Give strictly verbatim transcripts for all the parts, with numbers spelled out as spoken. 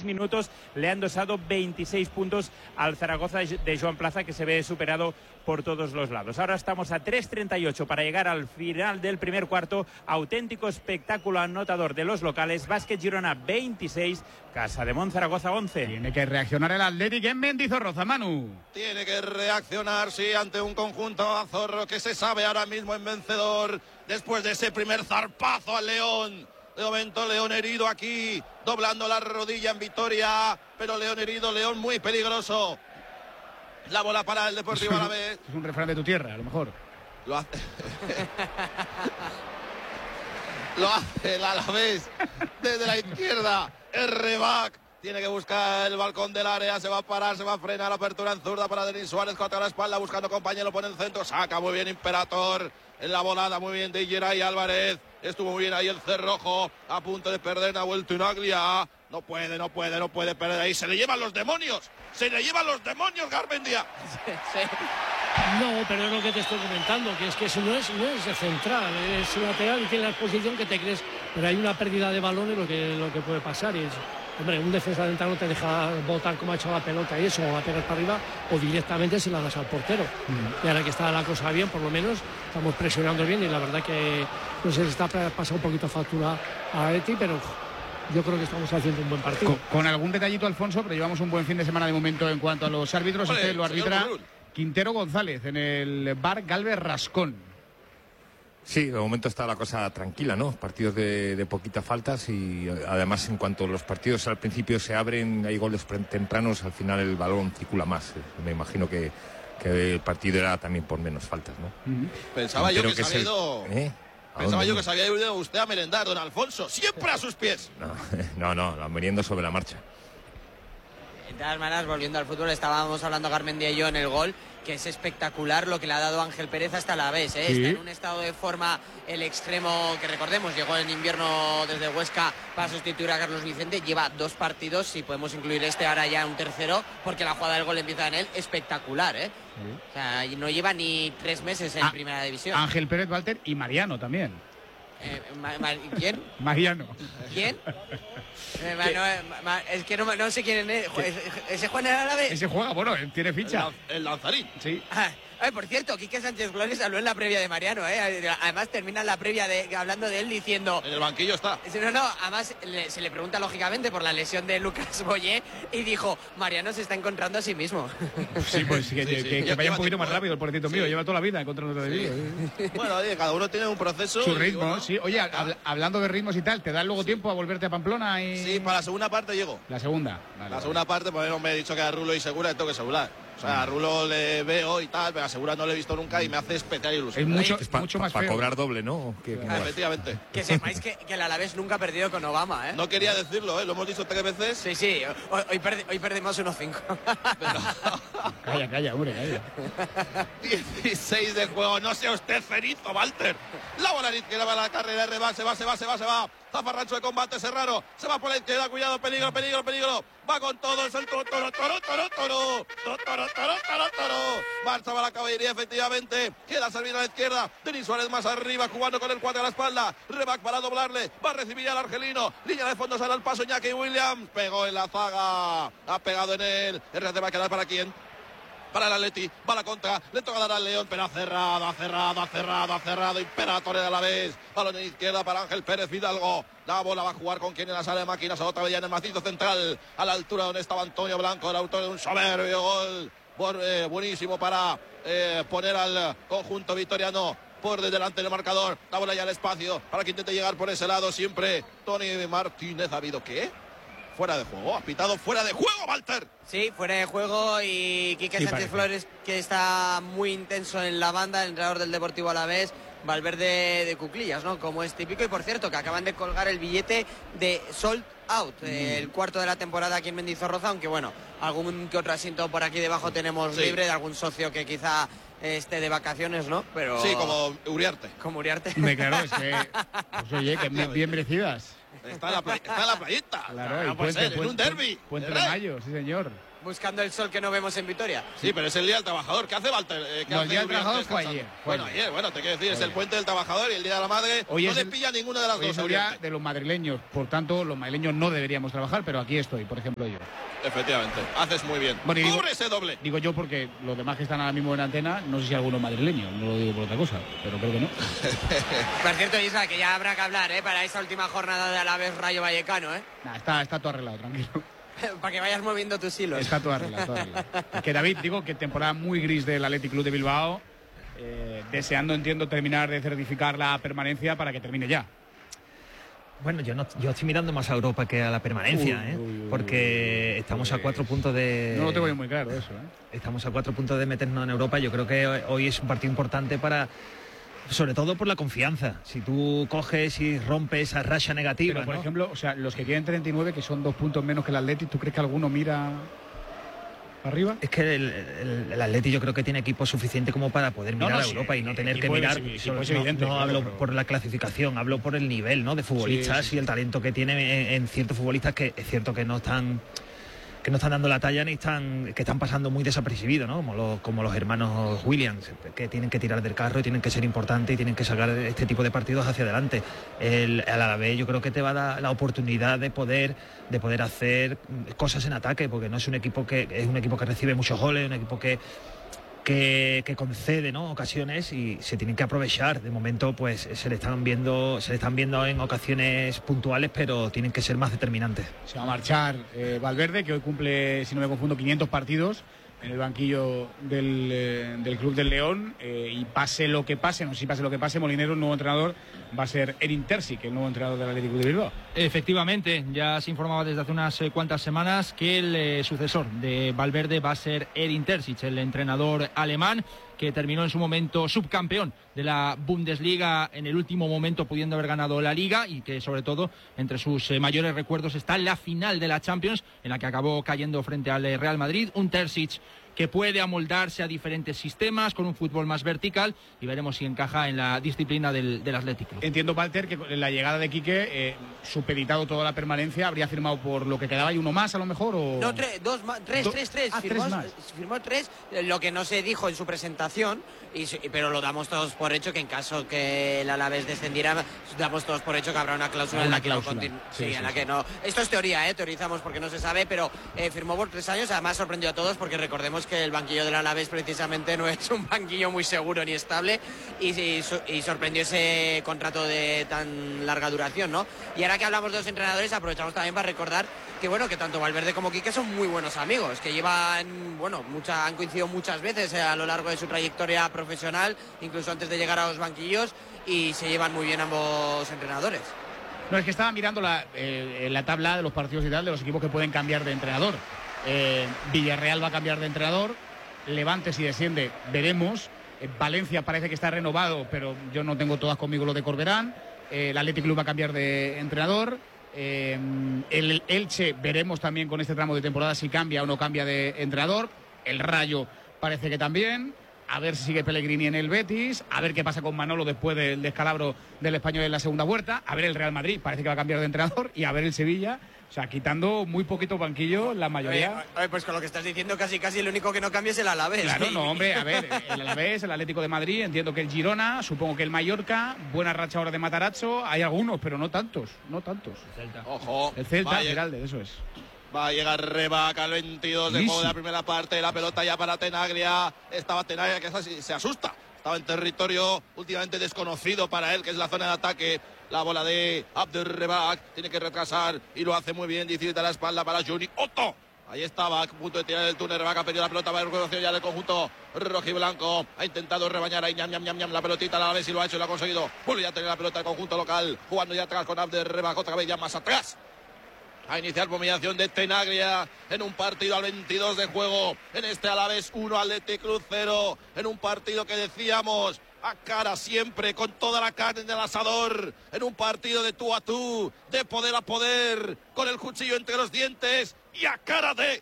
minutos le han dosado veintiséis puntos al Zaragoza de Joan Plaza, que se ve superado por todos los lados. Ahora estamos a tres treinta y ocho para llegar al final del primer cuarto. Auténtico espectáculo anotador de los locales. Básquet Girona veintiséis, Casademont Zaragoza once. Tiene que reaccionar el Athletic en Mendizorroza, Manu. Tiene que reaccionar, sí, ante un conjunto azorro que se sabe ahora mismo en vencedor después de ese primer zarpazo al León. De momento León herido aquí, doblando la rodilla en Vitoria, pero León herido, León muy peligroso. La bola para el Deportivo Alavés. Es un refrán de tu tierra, a lo mejor. Lo hace. Lo hace el Alavés desde la izquierda. El Rebac tiene que buscar el balcón del área. Se va a parar, se va a frenar. La apertura en zurda para Denis Suárez. Contra la espalda, buscando compañero. Pone el centro. Saca muy bien Imperator. En la volada, muy bien de Geray Álvarez. Estuvo muy bien ahí el Cerrojo. A punto de perder una vuelta en Aglia. No puede, no puede, no puede perder ahí. Se le llevan los demonios. Se le llevan los demonios, Garmendia. Sí, sí. No, pero es lo que te estoy comentando, que es que eso no es, no es central, es lateral y tiene la posición que te crees, pero hay una pérdida de balones lo que, lo que puede pasar. Y es, hombre, un defensa central no te deja botar como ha hecho la pelota y eso, o a pegar para arriba, o directamente se la das al portero. Mm. Y ahora que está la cosa bien, por lo menos, estamos presionando bien y la verdad que no sé, se está pasando un poquito factura a Eti, pero yo creo que estamos haciendo un buen partido. Con, con algún detallito, Alfonso, pero llevamos un buen fin de semana de momento en cuanto a los árbitros. Vale, usted lo arbitra señor Quintero González en el bar Galvez Rascón. Sí, de momento está la cosa tranquila, ¿no? Partidos de, de poquitas faltas y además en cuanto los partidos al principio se abren, hay goles tempranos, al final el balón circula más. Me imagino que, que el partido era también por menos faltas, ¿no? Uh-huh. Pensaba yo que, que se había ido... ¿Eh? Pensaba yo que se había ido usted a merendar, don Alfonso. Siempre a sus pies. No, no, no, meriendo sobre la marcha. De todas maneras, volviendo al fútbol, estábamos hablando Garmendia y yo en el gol, que es espectacular lo que le ha dado Ángel Pérez hasta la vez, ¿eh? Sí. Está en un estado de forma el extremo que recordemos, llegó en invierno desde Huesca para sustituir a Carlos Vicente, lleva dos partidos, si podemos incluir este, ahora ya un tercero, porque la jugada del gol empieza en él, espectacular, ¿eh? Sí. O sea, no lleva ni tres meses en ah, primera división. Ángel Pérez, Walter y Mariano también. Eh, ma, ma, ¿Quién? Mariano. ¿Quién? Eh, ma, no, ma, es que no, no sé quién es. ¿Ese Juan era Alavés? Ese juega, bueno, tiene ficha. El, el Lanzarín. Sí. Ah, ay, por cierto, Quique Sánchez Flores habló en la previa de Mariano, ¿eh? Además termina la previa de, hablando de él diciendo... En el banquillo está. No, no, además le, se le pregunta lógicamente por la lesión de Lucas Boyé y dijo, Mariano se está encontrando a sí mismo. Sí, pues que, sí, que, sí. que, que vaya un poquito más rápido el pobrecito mío, sí. Lleva toda la vida encontrando de sí. sí. Bueno, oye, cada uno tiene un proceso. Su ritmo, bueno, sí. Oye, hab, hablando de ritmos y tal, ¿te da luego sí. tiempo a volverte a Pamplona? Y... Sí, para la segunda parte llego. La segunda. Vale, la vale. segunda parte, pues no me he dicho que a Rulo y Segura tengo que asegurar. O sea, a Rulo le veo y tal, pero a Segura no le he visto nunca y me hace especial ilusión. Es mucho, es pa, mucho más Para pa cobrar doble, ¿no? ¿Qué, ah, efectivamente. Que sepáis que, que el Alavés nunca ha perdido con Obama, ¿eh? No quería decirlo, ¿eh? Lo hemos dicho tres veces. Sí, sí. Hoy, hoy, perdi, hoy perdimos uno cinco. Pero... Calla, calla, hombre, calla. dieciséis de juego. No sea usted cerizo, Walter. La bola a la izquierda va la carrera. Se va, se va, se va, se va. Zafarrancho de combate, Serrano. Se va por la izquierda. Cuidado, peligro, peligro, peligro. Va con todo. Es el toro, toro, toro, toro, toro. Toro, toro, toro, toro, toro. Marcha va la caballería, efectivamente. Queda servir a la izquierda. Denis Suárez más arriba, jugando con el cuatro a la espalda. Rebac para doblarle. Va a recibir al argelino. Línea de fondo, sale al paso Iñaki Williams. Pegó en la zaga. Ha pegado en él. El R C va a quedar para quién. Para el Atleti, va la contra, le toca dar al León, pero ha cerrado, ha cerrado, ha cerrado, ha cerrado, Imperator a la vez, balón en izquierda para Ángel Pérez Fidalgo, la bola va a jugar con quien en la sala de máquinas, otra vez ya en el macizo central, a la altura donde estaba Antonio Blanco, el autor de un soberbio gol, por, eh, buenísimo para eh, poner al conjunto vitoriano por delante del marcador, la bola ya al espacio, para que intente llegar por ese lado, siempre Tony Martínez, ¿ha habido qué? Fuera de juego, ha pitado fuera de juego, Walter. Sí, fuera de juego y Quique sí, Sánchez Flores, que está muy intenso en la banda, el entrenador del Deportivo Alavés, Valverde de cuclillas, ¿no? Como es típico. Y por cierto, que acaban de colgar el billete de Sold Out, mm. eh, el cuarto de la temporada aquí en Mendizorroza, aunque bueno, algún que otro asiento por aquí debajo tenemos sí. libre, de algún socio que quizá esté de vacaciones, ¿no? Pero sí, como Uriarte. Como Uriarte. Me claro, es que, pues, oye, que bien merecidas. Está en la, play, está en la playita. Claro, no puede ser, en un derbi. Puente de Mayo, sí señor. buscando el sol que no vemos en Vitoria. Sí, pero es el Día del Trabajador. ¿Qué hace Walter? Eh, ¿qué No, hace el Día del Uriarte Trabajador fue descansando? ayer, fue Bueno, ayer. ayer, bueno, te quiero decir, es Fue el Puente del Trabajador y el Día de la Madre. Hoy no es le el- pilla ninguna de las Hoy dos. es el día Uriarte. de los madrileños, por tanto, los madrileños no deberíamos trabajar, pero aquí estoy, por ejemplo, yo. Efectivamente, haces muy bien. Bueno, y digo- Cubre ese doble. Digo yo porque los demás que están ahora mismo en antena, no sé si alguno es madrileño, no lo digo por otra cosa, pero creo que no. Por cierto, Isla, que ya habrá que hablar, ¿eh? Para esa última jornada de Alavés Rayo Vallecano, ¿eh? Nah, está, está todo arreglado, tranquilo. Para que vayas moviendo tus hilos. Está todo arreglado, todo arreglado. Es que David, digo que temporada muy gris del Athletic Club de Bilbao, eh, deseando, entiendo, terminar de certificar la permanencia para que termine ya. Bueno, yo no, yo estoy mirando más a Europa que a la permanencia, Uy, ¿eh? uy, uy, porque uy, estamos a pues, cuatro puntos de... No lo tengo yo muy claro eso, ¿eh? Estamos a cuatro puntos de meternos en Europa. Yo creo que hoy es un partido importante para... Sobre todo por la confianza. Si tú coges y rompes esa racha negativa, Pero, por ¿no? ejemplo, o sea, los que tienen treinta y nueve, que son dos puntos menos que el Athletic, ¿tú crees que alguno mira para arriba? Es que el, el, el Atleti yo creo que tiene equipo suficiente como para poder No, mirar no, a sí, Europa y no tener que equipo es mirar. evi- solo- equipo es no- evidente, no claro, hablo pero- por la clasificación, hablo por el nivel, ¿no? De futbolistas Sí, sí. y el talento que tiene en, en ciertos futbolistas que es cierto que no están que no están dando la talla ni están que están pasando muy desapercibidos, ¿no? Como los, como los hermanos Williams, que tienen que tirar del carro y tienen que ser importantes y tienen que sacar este tipo de partidos hacia adelante. El, el Alavés yo creo que te va a dar la oportunidad de poder de poder hacer cosas en ataque, porque no es un equipo que es un equipo que recibe muchos goles, un equipo que Que, que concede, ¿no? Ocasiones y se tienen que aprovechar. De momento, pues se le están viendo, se le están viendo en ocasiones puntuales, pero tienen que ser más determinantes. Se va a marchar eh, Valverde, que hoy cumple, si no me confundo, quinientos partidos en el banquillo del, eh, del Club del León, eh, y pase lo que pase, no sé si pase lo que pase, Molinero, el nuevo entrenador, va a ser Erin Terzic, el nuevo entrenador del Athletic Club de Bilbao. Efectivamente, ya se informaba desde hace unas eh, cuantas semanas que el eh, sucesor de Valverde va a ser Edin Terzic, el entrenador alemán que terminó en su momento subcampeón de la Bundesliga en el último momento, pudiendo haber ganado la Liga, y que sobre todo entre sus eh, mayores recuerdos está la final de la Champions, en la que acabó cayendo frente al eh, Real Madrid. Un Terzic que puede amoldarse a diferentes sistemas con un fútbol más vertical, y veremos si encaja en la disciplina del, del Athletic Club. Entiendo, Walter, que con la llegada de Quique, eh, supeditado toda la permanencia, habría firmado por lo que quedaba y uno más a lo mejor, o... No, tres, dos más, tres, Do- tres, tres. ah, firmó, tres más. firmó tres, lo que no se dijo en su presentación, y, su- pero lo damos todos por hecho que en caso que el Alavés descendiera, damos todos por hecho que habrá una cláusula Una en la que cláusula. no continúe. Sí, Sí, sí, en la sí. que no. Esto es teoría, ¿eh? Teorizamos porque no se sabe, pero eh, firmó por tres años. Además sorprendió a todos porque recordemos que el banquillo del Alavés precisamente no es un banquillo muy seguro ni estable, y, y, so- y sorprendió ese contrato de tan larga duración, ¿no? Y ahora que hablamos de los entrenadores, aprovechamos también para recordar que bueno, que tanto Valverde como Quique son muy buenos amigos, que llevan, bueno, mucha, han coincidido muchas veces eh, a lo largo de su trayectoria profesional, incluso antes de llegar a los banquillos, y se llevan muy bien ambos entrenadores. No, es que estaba mirando la, eh, la tabla de los partidos y tal, de los equipos que pueden cambiar de entrenador. Eh, Villarreal va a cambiar de entrenador, Levante si desciende, veremos. Eh, Valencia parece que está renovado, pero yo no tengo todas conmigo lo de Corberán. Eh, el Athletic Club va a cambiar de entrenador. Eh, el Elche veremos también con este tramo de temporada si cambia o no cambia de entrenador. El Rayo parece que también. A ver si sigue Pellegrini en el Betis, a ver qué pasa con Manolo después del descalabro del Español en la segunda vuelta, a ver el Real Madrid, parece que va a cambiar de entrenador, y a ver el Sevilla, o sea, quitando muy poquito banquillo, la mayoría... Eh, eh, pues con lo que estás diciendo, casi casi el único que no cambia es el Alavés. Claro, no, hombre, a ver, el Alavés, el Atlético de Madrid, entiendo que el Girona, supongo que el Mallorca, buena racha ahora de Matarazzo, hay algunos, pero no tantos, no tantos. Ojo. El Celta, Vaya- Giralde, eso es. Va a llegar Rebaca al veintidós de Lisi. juego de la primera parte. La pelota ya para Tenaglia. Estaba Tenaglia que se se asusta. Estaba en territorio últimamente desconocido para él, que es la zona de ataque. La bola de Abdel Rebac. Tiene que retrasar y lo hace muy bien. diecisiete a la espalda para Juni Otto. Ahí estaba, a punto de tirar el túnel. Rebac ha perdido la pelota. Va a recuperación ya del conjunto rojiblanco. Ha intentado rebañar ahí. Ñam, ñam, ñam, ñam. La pelotita a la vez y lo ha hecho y lo ha conseguido. Vuelve ya a tener la pelota del conjunto local. Jugando ya atrás con Abdel Rebac. Otra vez ya más atrás. A iniciar por mediación de Tenaglia en un partido al veintidós de juego. En este Alavés uno, Athletic Club cero. En un partido que decíamos a cara siempre, con toda la carne en el asador. En un partido de tú a tú, de poder a poder, con el cuchillo entre los dientes y a cara de...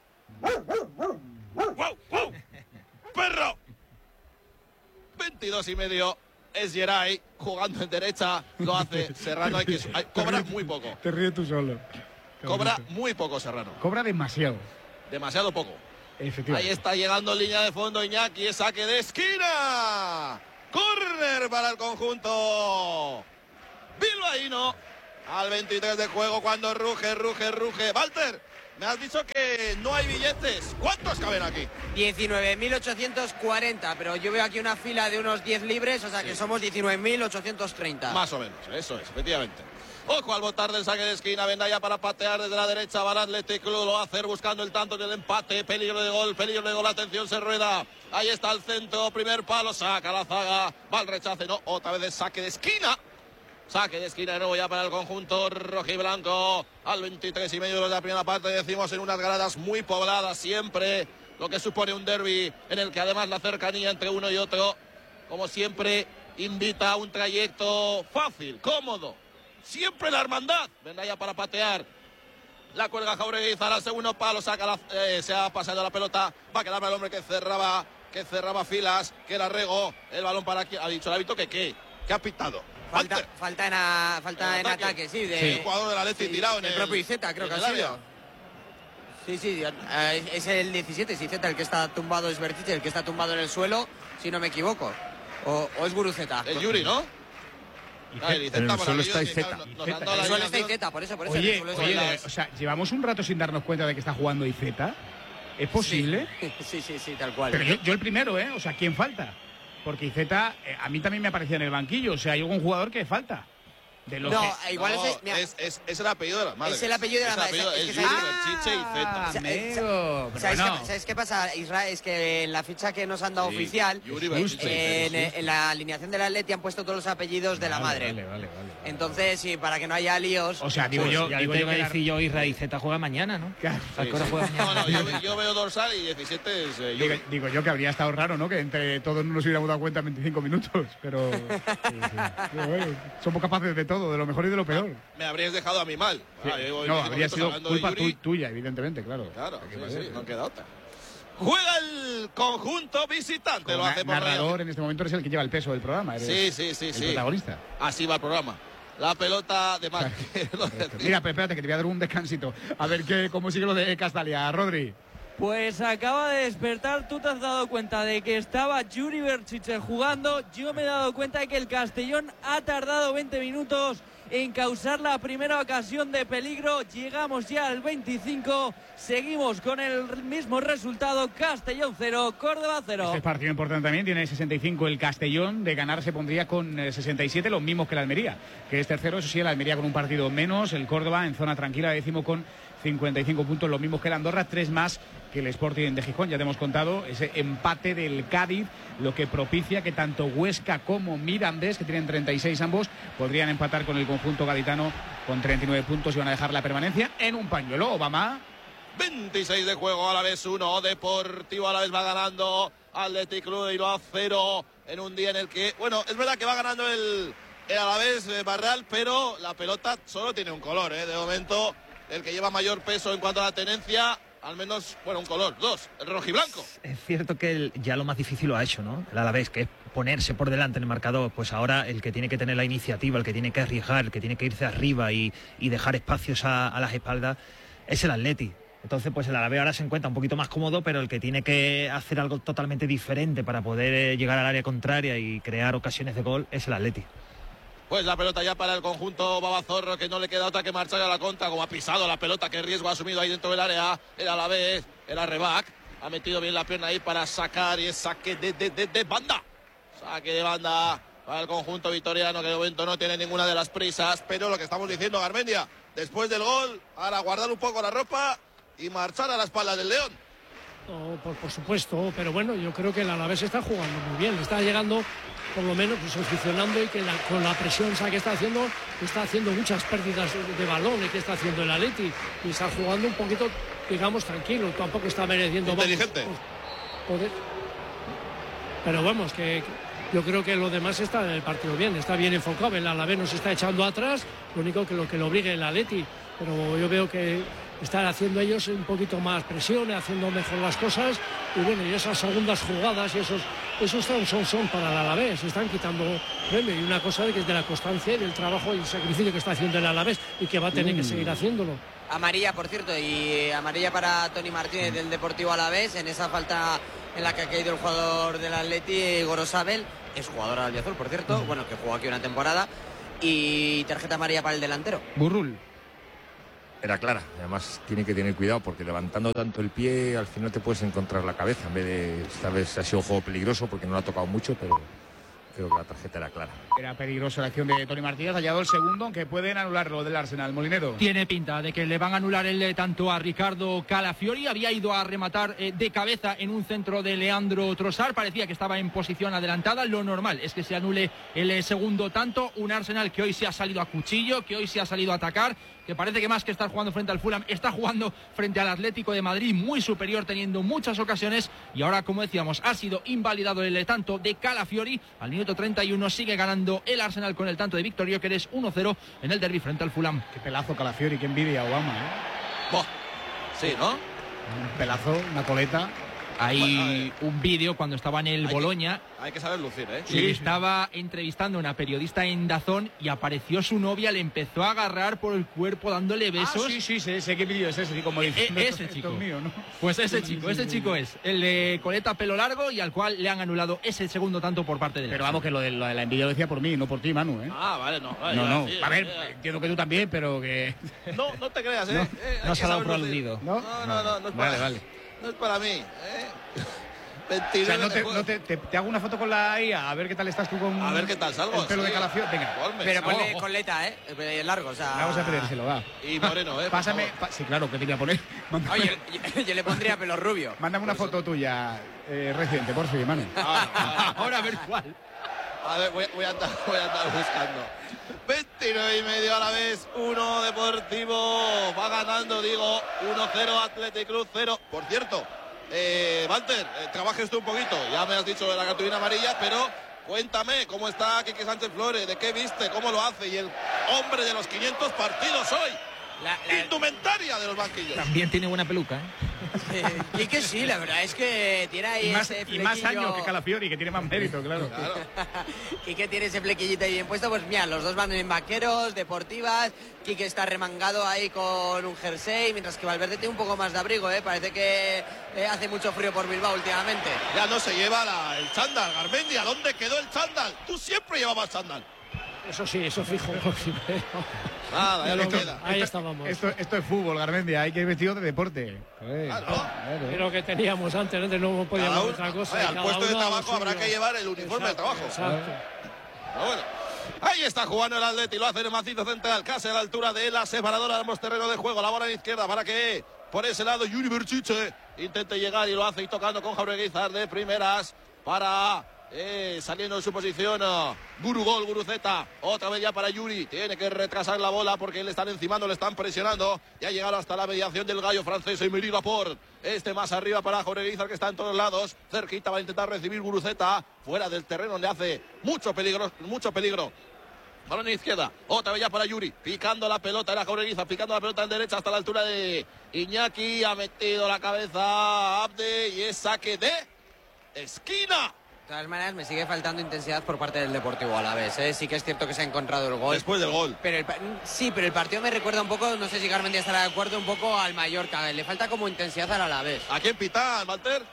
¡Wow, wow! ¡Perro! veintidós y medio. Es Geray jugando en derecha. Lo hace Serrano. Hay que, hay- cobra muy poco. Te ríes tú solo. Cobra muy poco Serrano. Cobra demasiado. Demasiado poco. Ahí está llegando línea de fondo Iñaki, es saque de esquina. Córner para el conjunto bilbaíno. Al veintitrés de juego cuando ruge, ruge, ruge. Walter, me has dicho que no hay billetes. ¿Cuántos caben aquí? diecinueve mil ochocientos cuarenta, pero yo veo aquí una fila de unos diez libres, o sea que sí. Somos diecinueve mil ochocientos treinta. Más o menos, eso es, efectivamente. Ojo al botar del saque de esquina, Vendaya para patear desde la derecha, va el Athletic Club, lo va a hacer buscando el tanto del empate, peligro de gol, peligro de gol, atención, se rueda, ahí está el centro, primer palo, saca la zaga, va al rechace, no, otra vez de saque de esquina, saque de esquina de nuevo ya para el conjunto rojiblanco, al veintitrés y medio de la primera parte, decimos en unas gradas muy pobladas siempre, lo que supone un derbi en el que además la cercanía entre uno y otro, como siempre, invita a un trayecto fácil, cómodo. Siempre la hermandad. Vendaya para patear. La cuelga Jauregui, al segundo palo, saca la, eh, se ha pasado la pelota. Va a quedar para el hombre que cerraba, que cerraba filas, que era Rego. El balón para aquí. Ha dicho el hábito que qué. ¿Qué ha pitado? Falta, falta, falta en, a, falta en, en ataque. ataque, sí. De, sí. El jugador de la Leti sí, tirado en el, el propio Iceta, creo que ha sido. Sí, sí, es el diecisiete, es Iceta el que está tumbado, es Berchiche el que está tumbado en el suelo, si no me equivoco. O, o es Guruceta. El Yuri, ¿no? Ay, en el suelo está Iceta. En el suelo está Iceta, por eso, por eso. Oye, oye, o sea, llevamos un rato sin darnos cuenta de que está jugando Iceta. ¿Es posible? Sí, sí, sí, sí, tal cual. Pero yo, yo el primero, ¿eh? O sea, ¿quién falta? Porque Iceta, eh, a mí también me aparecía en el banquillo. O sea, hay algún jugador que falta. De los no, que... igual no, es, mira, es, es, es el apellido de la madre. Es el apellido de la madre. Es, es, es, es Berchiche ah, Iceta. Amigo, ¿sabes, bueno. qué, ¿Sabes qué pasa, Israel? Es que en la ficha que nos han dado sí, oficial, eh, en, en la alineación del Atleti han puesto todos los apellidos de vale, la madre. Vale, vale, vale, vale. Entonces, sí, para que no haya líos. O sea, digo pues, yo, digo yo que decir yo Israel Iceta juega mañana, ¿no? Claro. Sí, sí. Juega mañana. No, no, yo, yo veo dorsal y diecisiete es. Eh, digo, digo yo que habría estado raro, ¿no? Que entre todos no nos hubiéramos dado cuenta en veinticinco minutos, pero. sí, sí. Pero bueno, somos capaces de todo, de lo mejor y de lo peor. Me habrías dejado a mí mal. Sí. Ah, no, habría sido culpa tu, tuya, evidentemente, claro. Claro, sí, sí, no queda otra. Juega el conjunto visitante, como lo hace por narrador en este momento eres el que lleva el peso del programa. Eres sí, sí, sí, el sí. protagonista. Así va el programa. La pelota de Mar. Mira, pero espérate que te voy a dar un descansito. A ver qué, cómo sigue lo de Castalia, Rodri. Pues acaba de despertar, tú te has dado cuenta de que estaba Yuri Berchiche jugando, yo me he dado cuenta de que el Castellón ha tardado veinte minutos en causar la primera ocasión de peligro, llegamos ya al veinticinco, seguimos con el mismo resultado, Castellón cero, Córdoba cero. Este partido importante también, tiene sesenta y cinco el Castellón, de ganar se pondría con sesenta y siete, los mismos que la Almería, que es tercero, eso sí, el Almería con un partido menos, el Córdoba en zona tranquila, décimo con cincuenta y cinco puntos, los mismos que el Andorra, tres más que el Sporting de Gijón. Ya te hemos contado ese empate del Cádiz, lo que propicia que tanto Huesca como Mirandés, que tienen treinta y seis ambos, podrían empatar con el conjunto gaditano con treinta y nueve puntos y van a dejar la permanencia en un pañuelo. Obama. veintiséis de juego, a la vez uno, Deportivo a la vez va ganando, Athletic Club y lo a cero en un día en el que, bueno, es verdad que va ganando el, el Alavés eh, Barral, pero la pelota solo tiene un color, eh, de momento el que lleva mayor peso en cuanto a la tenencia, al menos, bueno, un color, dos, el rojiblanco. Es cierto que el, ya lo más difícil lo ha hecho, ¿no? El Alavés, que es ponerse por delante en el marcador, pues ahora el que tiene que tener la iniciativa, el que tiene que arriesgar, el que tiene que irse arriba y, y dejar espacios a, a las espaldas, es el Atleti. Entonces, pues el Alavés ahora se encuentra un poquito más cómodo, pero el que tiene que hacer algo totalmente diferente para poder llegar al área contraria y crear ocasiones de gol es el Atleti. Pues la pelota ya para el conjunto Babazorro, que no le queda otra que marchar a la contra, como ha pisado la pelota, qué riesgo ha asumido ahí dentro del área, el Alavés, el Arrebac, ha metido bien la pierna ahí para sacar y es saque de, de, de, de banda, saque de banda para el conjunto vitoriano, que de momento no tiene ninguna de las prisas, pero lo que estamos diciendo, Garmendia, después del gol, ahora guardar un poco la ropa y marchar a la espalda del León. No, por, por supuesto, pero bueno, yo creo que el Alavés está jugando muy bien, está llegando por lo menos pues, funcionando y que la, con la presión esa que está haciendo, está haciendo muchas pérdidas de, de balones que está haciendo el Atleti y está jugando un poquito, digamos, tranquilo, tampoco está mereciendo inteligente. Vamos, poder. Pero vamos, que, que yo creo que lo demás está en el partido bien, está bien enfocado, el Alavés nos está echando atrás, lo único que lo que lo obligue el Atleti, pero yo veo que están haciendo ellos un poquito más presión, haciendo mejor las cosas y bueno, y esas segundas jugadas y esos esos son, son para el Alavés, se están quitando premio y una cosa de que es de la constancia y del trabajo y el sacrificio que está haciendo el Alavés y que va a tener mm. que seguir haciéndolo. Amarilla, por cierto, y amarilla para Tony Martínez del Deportivo Alavés en esa falta en la que ha caído el jugador del Atleti, Gorosabel, es jugador al Albiazul, por cierto, bueno, que jugó aquí una temporada, y tarjeta amarilla para el delantero. Burrul. Era clara, además tiene que tener cuidado porque levantando tanto el pie al final te puedes encontrar la cabeza, en vez de, esta vez ha sido un juego peligroso porque no lo ha tocado mucho, pero creo que la tarjeta era clara. Era peligrosa la acción de Tony Martínez, ha llegado el segundo, aunque pueden anularlo del Arsenal. Molinero. Tiene pinta de que le van a anular el eh, tanto a Ricardo Calafiori. Había ido a rematar eh, de cabeza en un centro de Leandro Trossard. Parecía que estaba en posición adelantada. Lo normal es que se anule el eh, segundo tanto. Un Arsenal que hoy se ha salido a cuchillo, que hoy se ha salido a atacar, que parece que más que estar jugando frente al Fulham, está jugando frente al Atlético de Madrid, muy superior, teniendo muchas ocasiones. Y ahora, como decíamos, ha sido invalidado el eh, tanto de Calafiori. Al minuto treinta y uno sigue ganando el Arsenal con el tanto de Víctor Gyökeres, uno cero en el derbi frente al Fulham. Qué pelazo Calafiori, qué envidia a Obama, ¿eh? Boh. Sí, ¿no? Un pelazo, una coleta. Hay Bueno, un vídeo cuando estaba en el hay Boloña. Que, hay que saber lucir, ¿eh? Sí, estaba entrevistando a una periodista en Dazón y apareció su novia, le empezó a agarrar por el cuerpo dándole besos. Ah, sí, sí, sé, sé qué vídeo es ese, como dice. E- ese chico. Mío, ¿no? Pues ese chico, ese chico es el de coleta pelo largo y al cual le han anulado ese segundo tanto por parte de él. Pero vamos, que lo de, lo de la envidia lo decía por mí, no por ti, Manu, ¿eh? Ah, vale, no. Vale, no, no. sí, A ver, sí, entiendo que tú también, pero que... No, no te creas, ¿eh? No, eh hay no que se ha dado saber por lucir. aludido. ¿No? No, no, no, no es Vale, para, vale. no es para mí, ¿eh? O veintinueve sea, no te, de juego. no te, te, te hago una foto con la I A, a ver qué tal estás tú con... A ver qué tal salgo. el pelo sí. de Calafiori. Venga, Ponme, Pero salgo. ponle coleta, ¿eh? El largo, o sea... vamos a pedírselo, va. Y moreno, ¿eh? Por Pásame... favor. pa- sí, claro, que te voy a poner. Mándame, Oye, yo, yo le pondría pelo rubio. mándame una foto tuya eh, reciente, por fin, Manu. Ah, ah, Ahora a ver cuál. A ver, voy, voy a andar, voy a andar buscando. veintinueve y medio a la vez, uno Deportivo. Va ganando, digo, uno cero Athletic Club cero. Por cierto, eh, Walter, eh, trabajes tú un poquito. Ya me has dicho de la cartulina amarilla, pero cuéntame cómo está Quique Sánchez Flores, de qué viste, cómo lo hace. Y el hombre de los quinientos partidos hoy. La, la, Indumentaria de los banquillos. También tiene buena peluca, ¿eh? eh, y que sí, la verdad es que tiene ahí Y más, ese y más flequillo. años que Calafiori, que tiene más mérito, claro. Claro. Quique tiene ese flequillito ahí bien puesto, pues mira, los dos van en vaqueros, deportivas. Quique está remangado ahí con un jersey, mientras que Valverde tiene un poco más de abrigo, ¿eh? Parece que eh, hace mucho frío por Bilbao últimamente. Ya no se lleva la, el chándal, Garmendia. ¿Dónde quedó el chándal? Tú siempre llevabas chándal. Eso sí, eso fijo. Nada, ya Pero no queda. ahí Esto- estábamos. Esto, esto es fútbol, Garmendia, hay que ir vestido de deporte. Joder, Claro. claro. Pero que teníamos antes, antes no Cada podíamos uno- otra cosa. Oye, y al cada puesto de uno a lo trabajo habrá suyo. que llevar el uniforme de trabajo. Exacto. Pero bueno, ahí está jugando el Atleti, lo hace en el macizo central, casi a la altura de la separadora de ambos terrenos de juego. La bola en izquierda para que por ese lado Yuri Berchiche intente llegar y lo hace y tocando con Jaureguizar de primeras para eh, saliendo de su posición. uh, Guru Gol, Guruzeta, otra vez ya para Yuri. Tiene que retrasar la bola porque le están encimando, le están presionando. Ya ha llegado hasta la mediación del gallo francés Emery Laporte. Este más arriba para Jaureguizar, que está en todos lados. Cerquita va a intentar recibir Guruzeta. Fuera del terreno donde hace mucho peligro, mucho peligro. Balón en izquierda, otra vez ya para Yuri, picando la pelota, era Jaureguizar, picando la pelota en derecha hasta la altura de Iñaki, ha metido la cabeza a Abde y es saque de esquina. De todas maneras, me sigue faltando intensidad por parte del Deportivo Alavés, ¿eh? Sí que es cierto que se ha encontrado el gol. Después del gol. Pero el, pa- sí, pero el partido me recuerda un poco, no sé si Carmen ya estará de acuerdo, un poco al Mallorca. Le falta como intensidad al Alavés. ¿A quién pitan, Walter?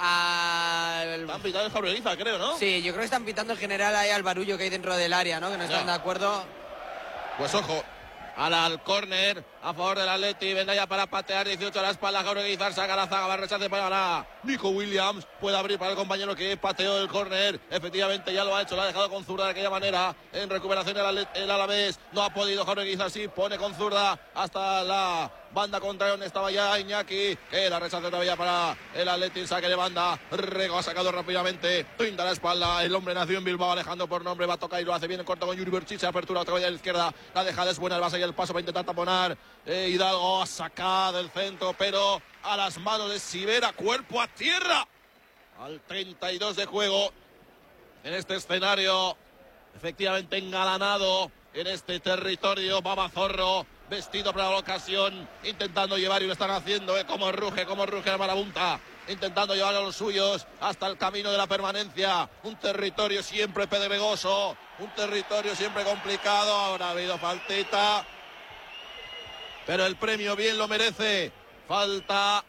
Al... Están pitando el Jaureguizar, creo, ¿no? Sí, yo creo que están pitando en general ahí al barullo que hay dentro del área, ¿no? Que no están Ya. de acuerdo. Pues ojo, al, al córner a favor del Atleti, venga ya para patear, dieciocho a la espalda, Jaureguizar saca la zaga, va a rechace para Nico Williams, puede abrir para el compañero que pateó el córner, efectivamente ya lo ha hecho, lo ha dejado con zurda de aquella manera, en recuperación el, Atlet- el Alavés, no ha podido Jaureguizar, sí, pone con zurda hasta la banda contraria donde estaba ya Iñaki, que la rechaza todavía para el Atleti, saque de banda, Rego ha sacado rápidamente, pinta la espalda, el hombre nació en Bilbao, Alejandro por nombre, va a tocar y lo hace bien en corto con Yuri Berchiche, apertura otra vez a la izquierda, la dejada es buena, el base y el paso para intentar taponar, eh, Hidalgo ha sacado del centro, pero a las manos de Sivera, cuerpo a tierra, al treinta y dos de juego, en este escenario, efectivamente engalanado, en este territorio, Babazorro, vestido para la ocasión, intentando llevar y lo están haciendo, eh, como ruge, como ruge la marabunta, intentando llevar a los suyos hasta el camino de la permanencia, un territorio siempre pedregoso, un territorio siempre complicado, ahora ha habido faltita, pero el premio bien lo merece. Falta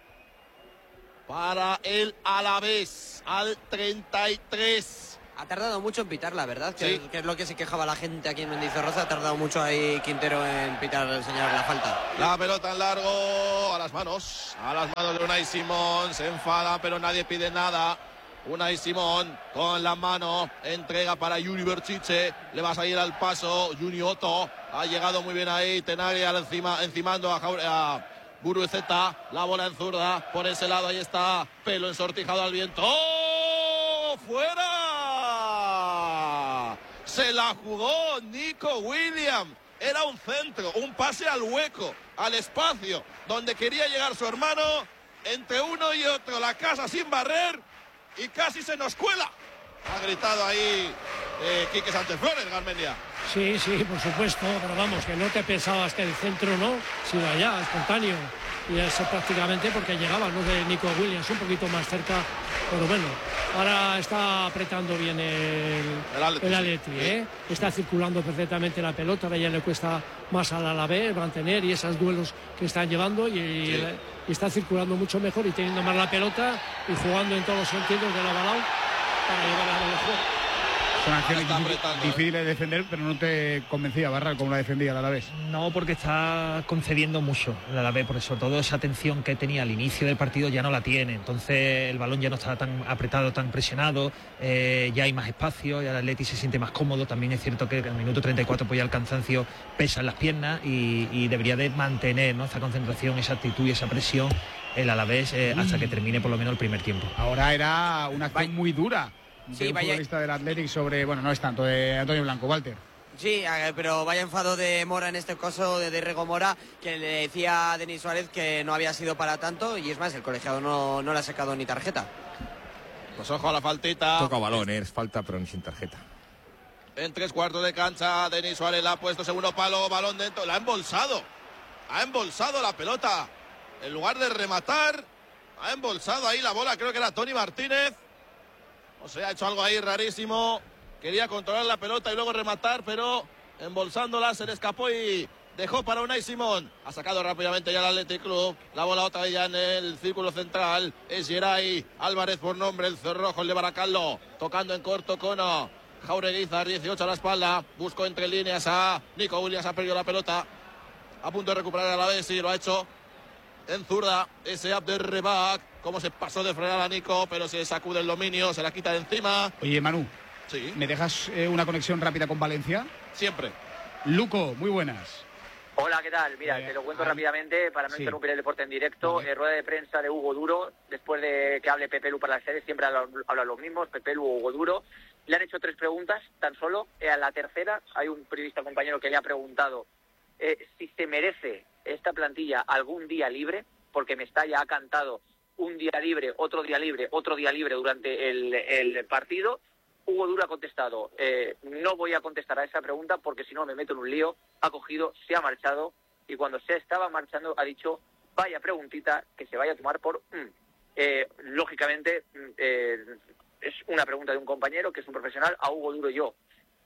para el Alavés al treinta y tres. Ha tardado mucho en pitar, la verdad, que, Sí. es, que es lo que se quejaba la gente aquí en Mendizorroza. Ha tardado mucho ahí Quintero en pitar, señalar la falta. La pelota en largo, a las manos, a las manos de Unai Simón, se enfada, pero nadie pide nada. Unai Simón con la mano, entrega para Yuri Berchiche, le va a salir al paso, Juni Otto, ha llegado muy bien ahí, Tenaglia encima, encimando a, Jaure, a Guruceta, la bola en zurda, por ese lado ahí está, pelo ensortijado al viento. ¡Oh! ¡Fuera! Se la jugó Nico Williams. Era un centro, un pase al hueco, al espacio, donde quería llegar su hermano, entre uno y otro, la casa sin barrer, y casi se nos cuela. Ha gritado ahí eh, Quique Sánchez Flores, Garmendia. Sí, sí, por supuesto, pero vamos, que no te pensabas que el centro no, sino allá, espontáneo. Y eso prácticamente porque llegaba, ¿no?, de Nico Williams, un poquito más cerca, pero bueno, ahora está apretando bien el, El Atleti, el Atleti, sí. ¿eh? Está circulando perfectamente la pelota, ahora ya le cuesta más al Alavés mantener y esos duelos que están llevando y, Sí. y está circulando mucho mejor y teniendo más la pelota y jugando en todos los sentidos del avalado para llevar a el juego. Son acciones Está difíciles, apretando, ¿eh? difíciles de defender, pero no te convencía, Barral, como la defendía el Alavés. No, porque está concediendo mucho el Alavés, por eso todo esa tensión que tenía al inicio del partido ya no la tiene. Entonces el balón ya no está tan apretado, tan presionado, eh, ya hay más espacio, y el Atleti se siente más cómodo. También es cierto que al minuto treinta y cuatro pues ya el cansancio pesa en las piernas y, y debería de mantener, ¿no?, esa concentración, esa actitud y esa presión el Alavés eh, hasta que termine por lo menos el primer tiempo. Ahora era una acción muy dura de Sí, un vaya- futbolista del Athletic sobre, bueno, no es tanto, de Antonio Blanco, Walter. Sí, eh, pero vaya enfado de Mora en este caso, de Derrego Mora, que le decía a Denis Suárez que no había sido para tanto, y es más, el colegiado no, no le ha sacado ni tarjeta. Pues ojo a la faltita. Toca balón, ¿eh? Es falta, pero ni sin tarjeta. En tres cuartos de cancha, Denis Suárez la ha puesto segundo palo, balón dentro, la ha embolsado. Ha embolsado la pelota. En lugar de rematar, ha embolsado ahí la bola, creo que era Tony Martínez. O sea, ha hecho algo ahí rarísimo. Quería controlar la pelota y luego rematar, pero embolsándola se le escapó y dejó para Unai Simón. Ha sacado rápidamente ya el Athletic Club. La bola otra vez ya en el círculo central. Es Geray Álvarez por nombre, el cerrojo, el de Baracaldo. Tocando en corto con Jaureguizar, dieciocho a la espalda. Buscó entre líneas a Nico Williams, ha perdido la pelota. A punto de recuperar a la vez, sí, lo ha hecho. En zurda, ese Abderrebak. Cómo se pasó de frenar a Nico, pero se sacude el dominio, se la quita de encima. Oye, Manu, Sí, ¿me dejas eh, una conexión rápida con Valencia? siempre. Luco, muy buenas. Hola, ¿qué tal? Mira, Eh, te lo cuento ahí- rápidamente para no sí. interrumpir el deporte en directo. Vale. Eh, rueda de prensa de Hugo Duro, después de que hable Pepe Lu para las series, siempre hablan, hablan los mismos, Pepe Lu o Hugo Duro. Le han hecho tres preguntas, tan solo. Eh, a la tercera hay un periodista compañero que le ha preguntado eh, si se merece esta plantilla algún día libre, porque Mestalla ha cantado un día libre, otro día libre, otro día libre durante el, el partido. Hugo Duro ha contestado, eh, no voy a contestar a esa pregunta porque si no me meto en un lío. Ha cogido, se ha marchado y cuando se estaba marchando ha dicho, vaya preguntita que se vaya a tomar por... Mm. Eh, lógicamente, mm, eh, es una pregunta de un compañero que es un profesional. A Hugo Duro yo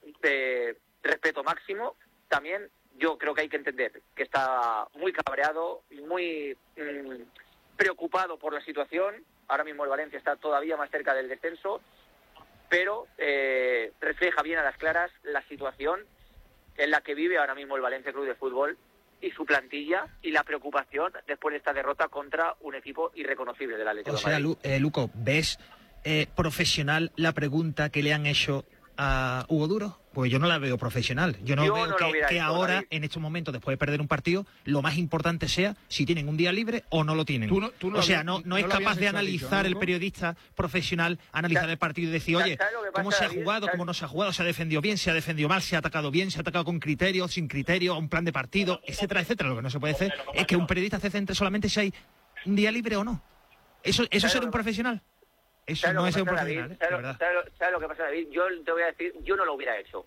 eh, respeto máximo. También yo creo que hay que entender que está muy cabreado y muy mm, preocupado por la situación. Ahora mismo el Valencia está todavía más cerca del descenso, pero eh, refleja bien a las claras la situación en la que vive ahora mismo el Valencia Club de Fútbol y su plantilla y la preocupación después de esta derrota contra un equipo irreconocible del Atlético O de sea, Madrid. Lu- eh, Luco, ¿ves eh, profesional la pregunta que le han hecho a Hugo Duro? Pues yo no la veo profesional. Yo no Yo veo no lo que, hubiera que hecho, ahora, David. en estos momentos, después de perder un partido, lo más importante sea si tienen un día libre o no lo tienen. Tú no- tú no o sea, habías- no, no no es lo capaz habías de hecho, has analizar dicho, ¿no, el Luco? periodista profesional, analizar ¿Sabes- el partido y decir, sabes- oye, sabes lo que ¿cómo pasa, se ha David? jugado? ¿Sabes? ¿Cómo no se ha jugado? ¿Se ha defendido bien? ¿Se ha defendido mal? ¿Se ha atacado bien? ¿Se ha atacado con criterio? ¿Sin criterio? ¿Un plan de partido? Etcétera, etcétera. Lo que no se puede hacer es que un periodista se centre solamente si hay un día libre o no. ¿Eso, eso es ¿Sabes ser lo un que- profesional? Eso ¿Sabes lo no que es ser un pasa, profesional, David? ¿eh? ¿Sabes de lo- verdad. sabes lo- sabes lo que pasa, David? Yo te voy a decir, yo no lo hubiera hecho.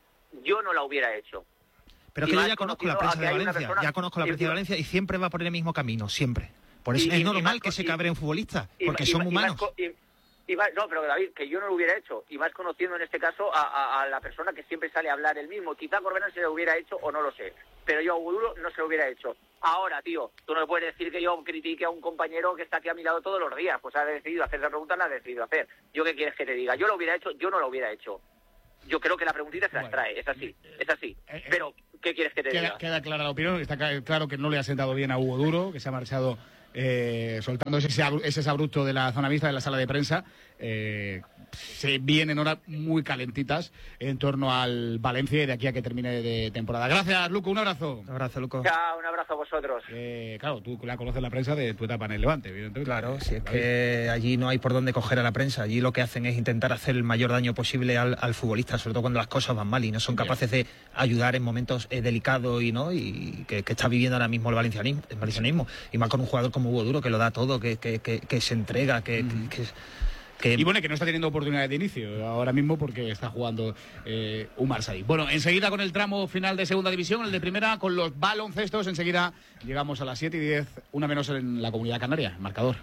Yo no la hubiera hecho. Pero Y que yo más ya conozco la conocido a prensa que de hay una Valencia, persona- ya conozco la y prensa de encima- Valencia y siempre va por el mismo camino, siempre. Por eso Y- es y- normal y que más- se y- cabreen futbolistas, y- porque y- son y más humanos. co- y- y más- no, pero David, que yo no lo hubiera hecho, y más conociendo en este caso a, a- a la persona que siempre sale a hablar el mismo. Quizá Corberán se lo hubiera hecho o no lo sé. pero yo a Hugo Duro no se lo hubiera hecho. Ahora, tío, tú no me puedes decir que yo critique a un compañero que está aquí a mi lado todos los días. Pues ha decidido hacer esa pregunta, la ha decidido hacer. ¿Yo qué quieres que te diga? Yo lo hubiera hecho, yo no lo hubiera hecho. Yo creo que la preguntita se las trae, es así, es así. Pero, ¿qué quieres que te queda, diga? Queda clara la opinión, está claro que no le ha sentado bien a Hugo Duro, que se ha marchado eh, soltando ese, ese abrupto de la zona mixta de la sala de prensa. Eh, se vienen horas muy calentitas en torno al Valencia y de aquí a que termine de temporada. Gracias, Luco, un abrazo. Un abrazo, Luco. Chao, un abrazo a vosotros. Eh, claro, tú la conoces la prensa de tu etapa en el Levante, evidentemente. Claro, si es que allí no hay por dónde coger a la prensa. Allí lo que hacen es intentar hacer el mayor daño posible al, al futbolista, sobre todo cuando las cosas van mal y no son capaces de ayudar en momentos eh, delicados y no y que, que está viviendo ahora mismo el valencianismo, el valencianismo. Y más con un jugador como Hugo Duro, que lo da todo, que, que, que, que se entrega, que... Mm. que, que Que... Y bueno, que no está teniendo oportunidades de inicio ahora mismo porque está jugando eh, Umar Said. Bueno, enseguida con el tramo final de segunda división, el de primera, con los baloncestos, enseguida llegamos a las siete y diez, una menos en la Comunidad Canaria, marcador.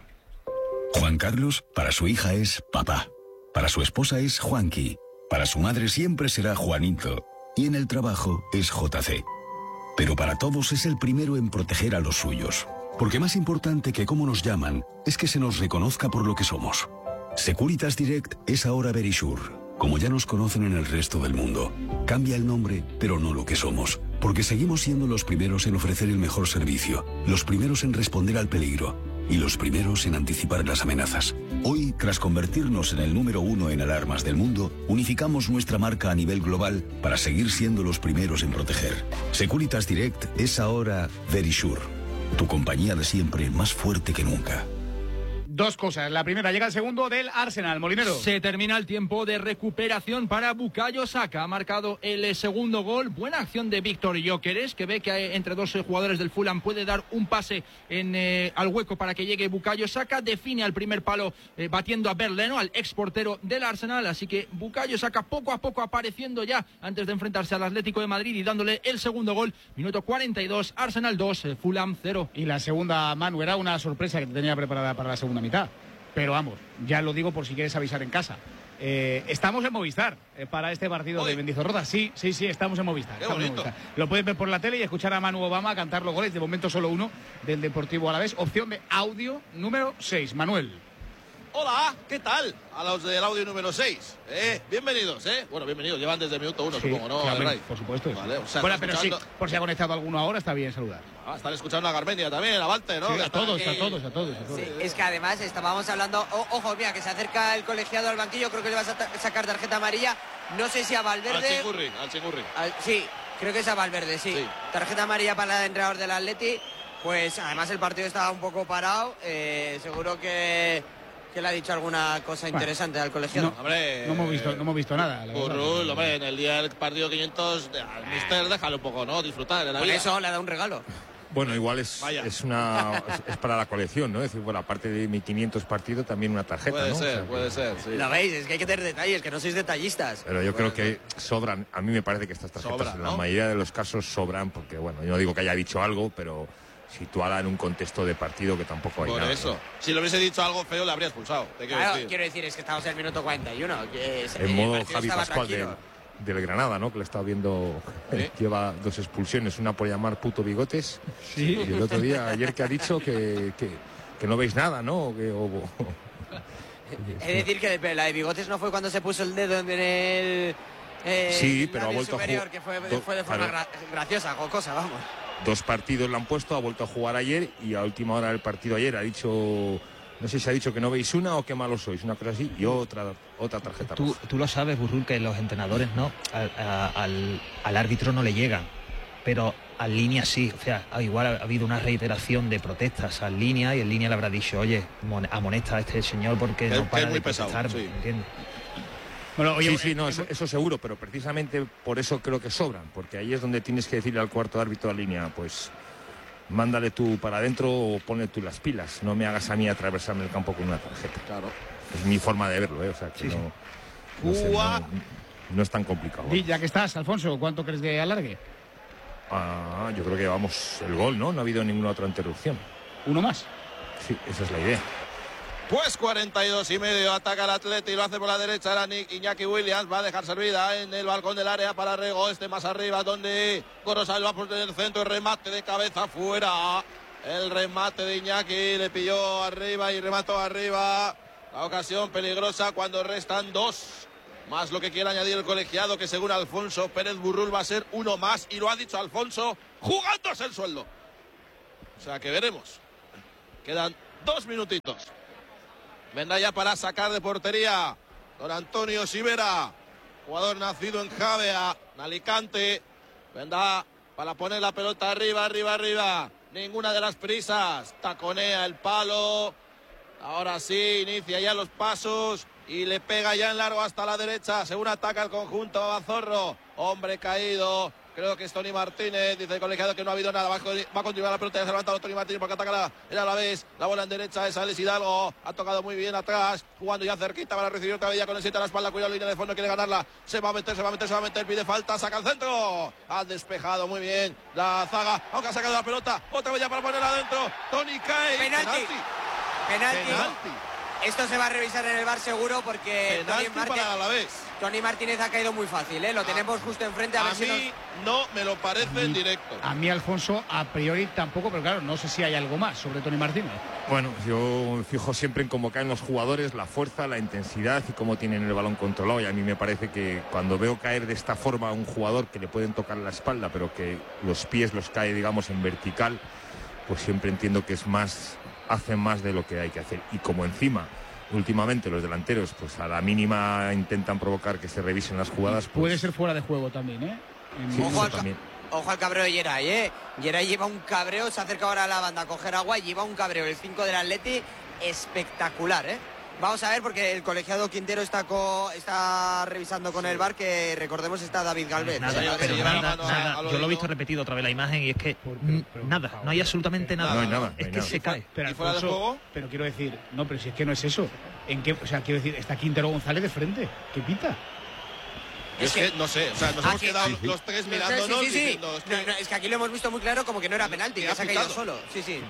Juan Carlos, para su hija es papá. Para su esposa es Juanqui. Para su madre siempre será Juanito. Y en el trabajo es J C. Pero para todos es el primero en proteger a los suyos. Porque más importante que cómo nos llaman es que se nos reconozca por lo que somos. Securitas Direct es ahora Verisure, como ya nos conocen en el resto del mundo. Cambia el nombre, pero no lo que somos, porque seguimos siendo los primeros en ofrecer el mejor servicio, los primeros en responder al peligro y los primeros en anticipar las amenazas. Hoy, tras convertirnos en el número uno en alarmas del mundo, unificamos nuestra marca a nivel global para seguir siendo los primeros en proteger. Securitas Direct es ahora Verisure, tu compañía de siempre más fuerte que nunca. Dos cosas. La primera, llega el segundo del Arsenal, Molinero. Se termina el tiempo de recuperación para Bukayo Saka. Ha marcado el segundo gol. Buena acción de Víctor Gyökeres, que ve que entre dos jugadores del Fulham puede dar un pase en, eh, al hueco para que llegue Bukayo Saka. Define al primer palo eh, batiendo a Bernd Leno, al exportero del Arsenal. Así que Bukayo Saka poco a poco apareciendo ya antes de enfrentarse al Atlético de Madrid y dándole el segundo gol. Minuto cuarenta y dos, Arsenal dos, eh, Fulham cero. Y la segunda, Manu, era una sorpresa que tenía preparada para la segunda mitad. Pero vamos, ya lo digo por si quieres avisar en casa. Eh, estamos en Movistar eh, para este partido Hoy. de Mendizorroza. Sí, sí, sí, estamos en Movistar. Qué estamos en bonito. Movistar. Lo puedes ver por la tele y escuchar a Manu Obama cantar los goles. De momento solo uno del Deportivo Alavés. Opción de audio número seis. Manuel. Hola, ¿qué tal? A los del audio número seis. Eh, bienvenidos, ¿eh? Bueno, bienvenidos. Llevan desde el minuto uno, sí, supongo, ¿no? Claro, por supuesto. Vale, o sea, bueno, pero escuchando... sí, por si ha conectado alguno ahora, está bien saludar. Ah, están escuchando a Garmendia también, a Valter, ¿no? Sí, a todos, a todos, a todos, a todos. Sí, es que además estábamos hablando... Oh, ojo, mira, que se acerca el colegiado al banquillo. Creo que le va a sacar tarjeta amarilla. No sé si a Valverde... Al Chingurri, al Chingurri. Al... Sí, creo que es a Valverde, sí. sí. Tarjeta amarilla para el entrenador del Atleti. Pues además el partido estaba un poco parado. Eh, seguro que... que le ha dicho alguna cosa interesante bueno, al colegiado. No, hombre, no hemos visto, no hemos visto nada. Currul, hombre, en el día del partido quinientos, al mister déjalo un poco, ¿no? Disfrutar de la Por vida. eso le ha dado un regalo. Bueno, igual es, es una es, es para la colección, ¿no? Es decir, bueno, aparte de mil quinientos partidos, también una tarjeta, puede ¿no? Ser, o sea, puede que... ser, sí. Lo veis, es que hay que tener detalles, que no sois detallistas. Pero yo puede creo ser. que sobran, a mí me parece que estas tarjetas Sobra, en ¿no? la mayoría de los casos sobran, porque, bueno, yo no digo que haya dicho algo, pero situada en un contexto de partido que tampoco hay Por nada. eso. ¿No? Si le hubiese dicho algo feo, le habría expulsado. Te quiero, claro, decir. quiero decir, es que estamos en el minuto cuarenta y uno. Que es, En modo Javi Pascual del, del Granada, ¿no? Que le estaba viendo, ¿sí? Lleva dos expulsiones, una por llamar puto bigotes, sí. Y el otro día, ayer que ha dicho que, que, que no veis nada, ¿no? Que, o, o... Es decir, que la de bigotes no fue cuando se puso el dedo en el... Eh, sí, pero ha vuelto superior, a jugar. Que fue, fue de forma claro. gra graciosa, jocosa, vamos. Dos partidos le han puesto, ha vuelto a jugar ayer y a última hora del partido ayer ha dicho, no sé si ha dicho que no veis una o qué malos sois, una cosa así, y otra otra tarjeta tú, roja. Tú lo sabes, Burrul, que los entrenadores no al, a, al, al árbitro no le llegan, pero al línea sí, o sea, igual ha habido una reiteración de protestas al línea y el línea le habrá dicho, oye, amonesta a este señor porque es, no para es de protestar, sí. ¿entiendes? Bueno, oye, sí, sí, no, eso, eso seguro, pero precisamente por eso creo que sobran, porque ahí es donde tienes que decirle al cuarto árbitro de la línea, pues mándale tú para adentro o ponle tú las pilas, no me hagas a mí atravesarme el campo con una tarjeta. Claro. Es mi forma de verlo, ¿eh? O sea, que sí, no, sí. No, sé, no, no es tan complicado. Y ya que estás, Alfonso, ¿cuánto crees de alargue? Ah, yo creo que vamos el gol, ¿no? No ha habido ninguna otra interrupción. ¿Uno más? Sí, esa es la idea. Pues cuarenta y dos y medio, ataca el Atleti, lo hace por la derecha, era Iñaki Williams, va a dejar servida en el balcón del área para Rego, este más arriba, donde Corozal va por el centro, remate de cabeza fuera, el remate de Iñaki, le pilló arriba y remató arriba, la ocasión peligrosa cuando restan dos, más lo que quiera añadir el colegiado, que según Alfonso Pérez Burrul va a ser uno más, y lo ha dicho Alfonso, jugándose el sueldo. O sea que veremos, quedan dos minutitos. Vendrá ya para sacar de portería don Antonio Sivera, jugador nacido en Javea, en Alicante. Vendrá para poner la pelota arriba, arriba, arriba. Ninguna de las prisas. Taconea el palo. Ahora sí, inicia ya los pasos y le pega ya en largo hasta la derecha. Según ataca el conjunto Bazorro. Hombre caído. Creo que es Tony Martínez, dice el colegiado que no ha habido nada, va a continuar la pelota, ya se ha levantado Tony Martínez porque ataca la, el Alavés, la bola en derecha es Alex Hidalgo, ha tocado muy bien atrás, jugando ya cerquita para recibir otra vez ya con el siete a la espalda, cuidado, línea de fondo, quiere ganarla, se va a meter, se va a meter, se va a meter, pide falta, saca el centro, ha despejado muy bien la zaga, aunque ha sacado la pelota, otra vez ya para ponerla adentro, Tony cae, penalti, penalti, penalti. penalti. Esto se va a revisar en el V A R seguro porque Penalti Tony, Martínez, para Alavés. Tony Martínez ha caído muy fácil, ¿eh? Lo tenemos justo enfrente. A, A ver si mí nos... no me lo parece en directo. A mí, Alfonso, a priori tampoco, pero claro, no sé si hay algo más sobre Tony Martínez. Bueno, yo me fijo siempre en cómo caen los jugadores, la fuerza, la intensidad y cómo tienen el balón controlado. Y a mí me parece que cuando veo caer de esta forma a un jugador que le pueden tocar la espalda, pero que los pies los cae, digamos, en vertical, pues siempre entiendo que es más, hacen más de lo que hay que hacer. Y como encima, últimamente los delanteros, pues a la mínima intentan provocar que se revisen las jugadas. Pues... Puede ser fuera de juego también, ¿eh? En... Sí, Ojo, al también. Ojo al cabreo de Geray, ¿eh? Geray lleva un cabreo, se acerca ahora a la banda a coger agua y lleva un cabreo. El cinco del Atleti, espectacular, ¿eh? Vamos a ver porque el colegiado Quintero está co está revisando con el V A R, que recordemos está David Galvez. Nada, Sí, pero sí, nada, mano, nada. a lo Yo lo he lindo. visto repetido otra vez la imagen y es que pero, pero, nada, por no hay favor, absolutamente nada. No hay nada, no Es hay que nada. se cae. Pero, ¿Y fuera de Alfonso, juego? pero quiero decir, no, pero si es que no es eso. ¿En qué? O sea, quiero decir, está Quintero González de frente. ¿Qué pita? Es que no sé, o sea, nos Ah, hemos que- quedado sí, sí. los tres Sí, mirándonos sí, sí, sí. diciendo, es que No, no, es que aquí lo hemos visto muy claro como que no era penalti, que que ha se ha caído pitado. solo. Sí, sí.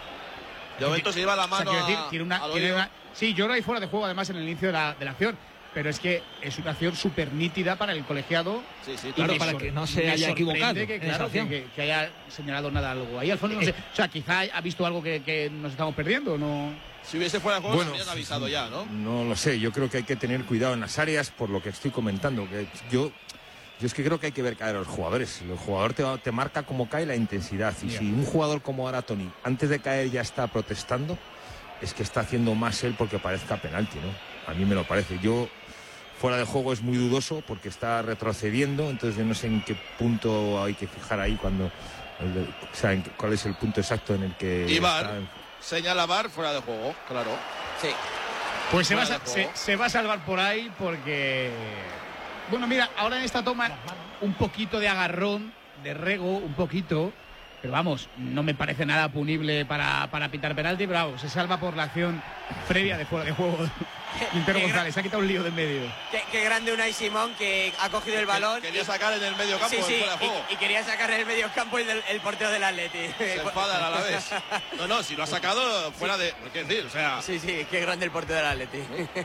de momento se lleva la O sea, mano quiero decir, a- tiene una, al tiene oído. una- sí, yo no hay fuera de juego además en el inicio de la, de la acción, pero es que es una acción súper nítida para el colegiado. Sí, sí, Y claro. me para sor- que no se me haya sorprende equivocado que, en claro, esa acción. que, que- que haya señalado nada algo ahí, Alfonso, no sé. O sea, quizá ha visto algo que, que nos estamos perdiendo, ¿no? Si hubiese fuera de juego, Bueno, se habrían avisado ya, ¿no? No lo sé, yo creo que hay que tener cuidado en las áreas por lo que estoy comentando. Que yo, yo es que creo que hay que ver caer a los jugadores. El jugador te, va- te marca cómo cae la intensidad. Y Ya. si un jugador como ahora Tony, antes de caer ya está protestando, es que está haciendo más él porque parezca penalti, ¿no? A mí me lo parece. Yo, fuera de juego es muy dudoso porque está retrocediendo, entonces yo no sé en qué punto hay que fijar ahí cuando... el- o sea, en qué- cuál es el punto exacto en el que... Y V A R. está- Señala V A R fuera de juego, claro. Sí. Pues se va, a, Fuera de sa- se, juego. se va a salvar por ahí porque... Bueno, mira, ahora en esta toma un poquito de agarrón, de Rego, un poquito, pero vamos, no me parece nada punible para, para pitar penalti, pero vamos, se salva por la acción previa de fuera de juego. Quintero Qué González, se ha quitado un lío de en medio. Qué, qué grande Unai Simón, que ha cogido el balón. Quería y- sacar en el medio campo, Sí, sí, fuera de juego. y, y quería sacar en el medio campo el, del- el portero del Atleti. Se enfada a la vez. No, no, si lo ha sacado fuera de... ¿Qué decir? O sea, Sí, sí, qué grande el portero del Atleti.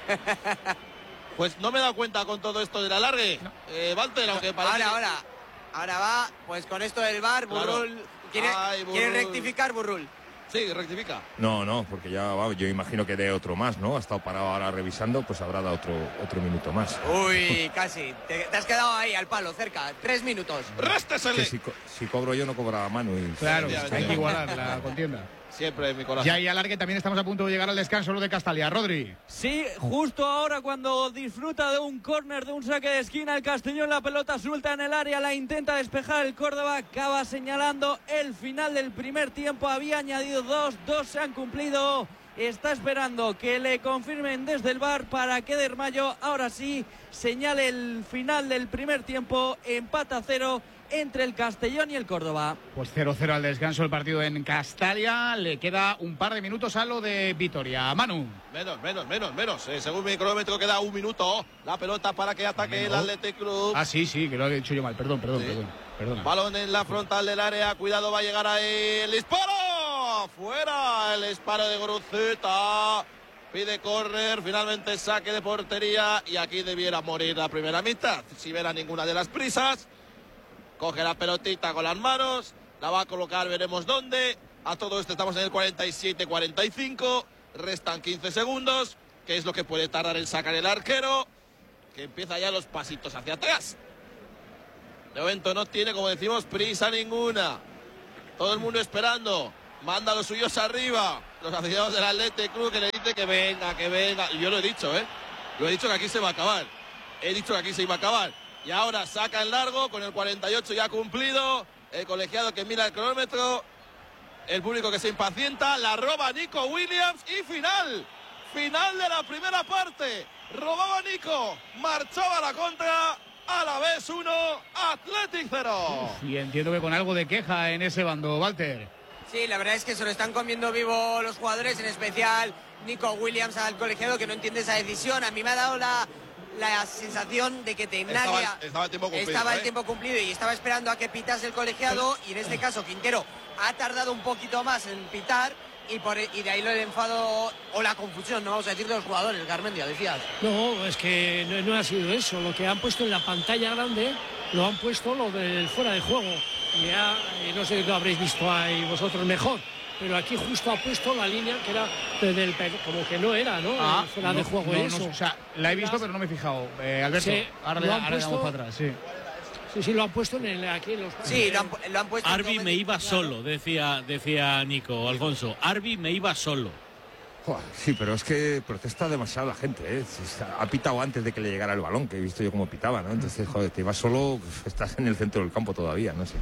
pues no me he dado cuenta con todo esto del alargue. Eh, Walter, aunque parece... Ahora, ahora. Ahora va, pues con esto del V A R, Claro. Burrul. ¿Quiere, Ay, quiere Burrul. rectificar, Burrul? Sí, rectifica. No, no, porque ya va, yo imagino que dé otro más, ¿no? Ha estado parado ahora revisando, pues habrá dado otro, otro minuto más. Uy, casi. Te, te has quedado ahí al palo, cerca. Tres minutos. Que ¡Réstesele! si, co- si cobro yo no cobraba mano. Y... Claro, Efectivamente. hay que igualar la contienda. Siempre en mi corazón. Ya hay alargue, también estamos a punto de llegar al descanso, lo de Castalia. Rodri. Sí, justo ahora cuando disfruta de un córner, de un saque de esquina, el Castellón, la pelota suelta en el área, la intenta despejar el Córdoba, acaba señalando el final del primer tiempo, había añadido dos, dos se han cumplido, está esperando que le confirmen desde el V A R para que Dermayo ahora sí señale el final del primer tiempo, empata a cero entre el Castellón y el Córdoba. Pues cero cero al descanso el partido en Castalia. Le queda un par de minutos a lo de Vitoria. Manu. Menos, menos, menos, menos. Eh, según mi cronómetro queda un minuto. La pelota para que ataque el Athletic Club. Ah, sí, sí, que lo he dicho yo mal. Perdón, perdón, Sí. perdón. Perdona. Balón en la frontal del área. Cuidado, va a llegar ahí el disparo. Fuera el disparo de Guruceta. pide córner, finalmente saque de portería y aquí debiera morir la primera mitad. Si verá ninguna de las prisas, coge la pelotita con las manos, la va a colocar, veremos dónde. A todo esto estamos en el cuarenta y siete cuarenta y cinco, restan quince segundos, que es lo que puede tardar en sacar el arquero, que empieza ya los pasitos hacia atrás. De momento no tiene, como decimos, prisa ninguna. Todo el mundo esperando. Manda a los suyos arriba. Los aficionados del Athletic Club, que le dice que venga, que venga. Yo lo he dicho, ¿eh? Lo he dicho que aquí se va a acabar. He dicho que aquí se iba a acabar. Y ahora saca el largo con el cuarenta y ocho ya cumplido. El colegiado que mira el cronómetro. El público que se impacienta. La roba Nico Williams. Y final. Final de la primera parte. Robaba Nico. Marchaba a la contra. A la vez uno. Athletic cero. Y entiendo que con algo de queja en ese bando, Walter. Sí, la verdad es que se lo están comiendo vivo los jugadores, en especial Nico Williams al colegiado, que no entiende esa decisión. A mí me ha dado la, la sensación de que Tenaglia estaba, estaba, el tiempo cumplido, estaba ¿eh? el tiempo cumplido y estaba esperando a que pitase el colegiado, y en este caso Quintero ha tardado un poquito más en pitar y, por, y de ahí lo el enfado o la confusión, no vamos a decir, de los jugadores. Garmendia, decías. No, es que no, no ha sido eso. Lo que han puesto en la pantalla grande lo han puesto lo del fuera de juego. Ya, eh, no sé si lo habréis visto ahí vosotros mejor, pero aquí justo ha puesto la línea que era del, como que no era, ¿no? Ah, fuera no, de juego no, eso. No, o sea, la he visto, pero no me he fijado. Eh, Alberto, sí, ahora le damos para atrás, sí. Sí, sí, lo han puesto en el, aquí en los... Sí, lo han, lo han puesto... Arbi me iba solo, decía, decía Nico Alfonso. Arbi me iba solo. Joder, sí, pero es que protesta demasiado la gente, ¿eh? Ha pitado antes de que le llegara el balón, que he visto yo cómo pitaba, ¿no? Entonces, joder, te vas solo, pues, estás en el centro del campo todavía, no sé.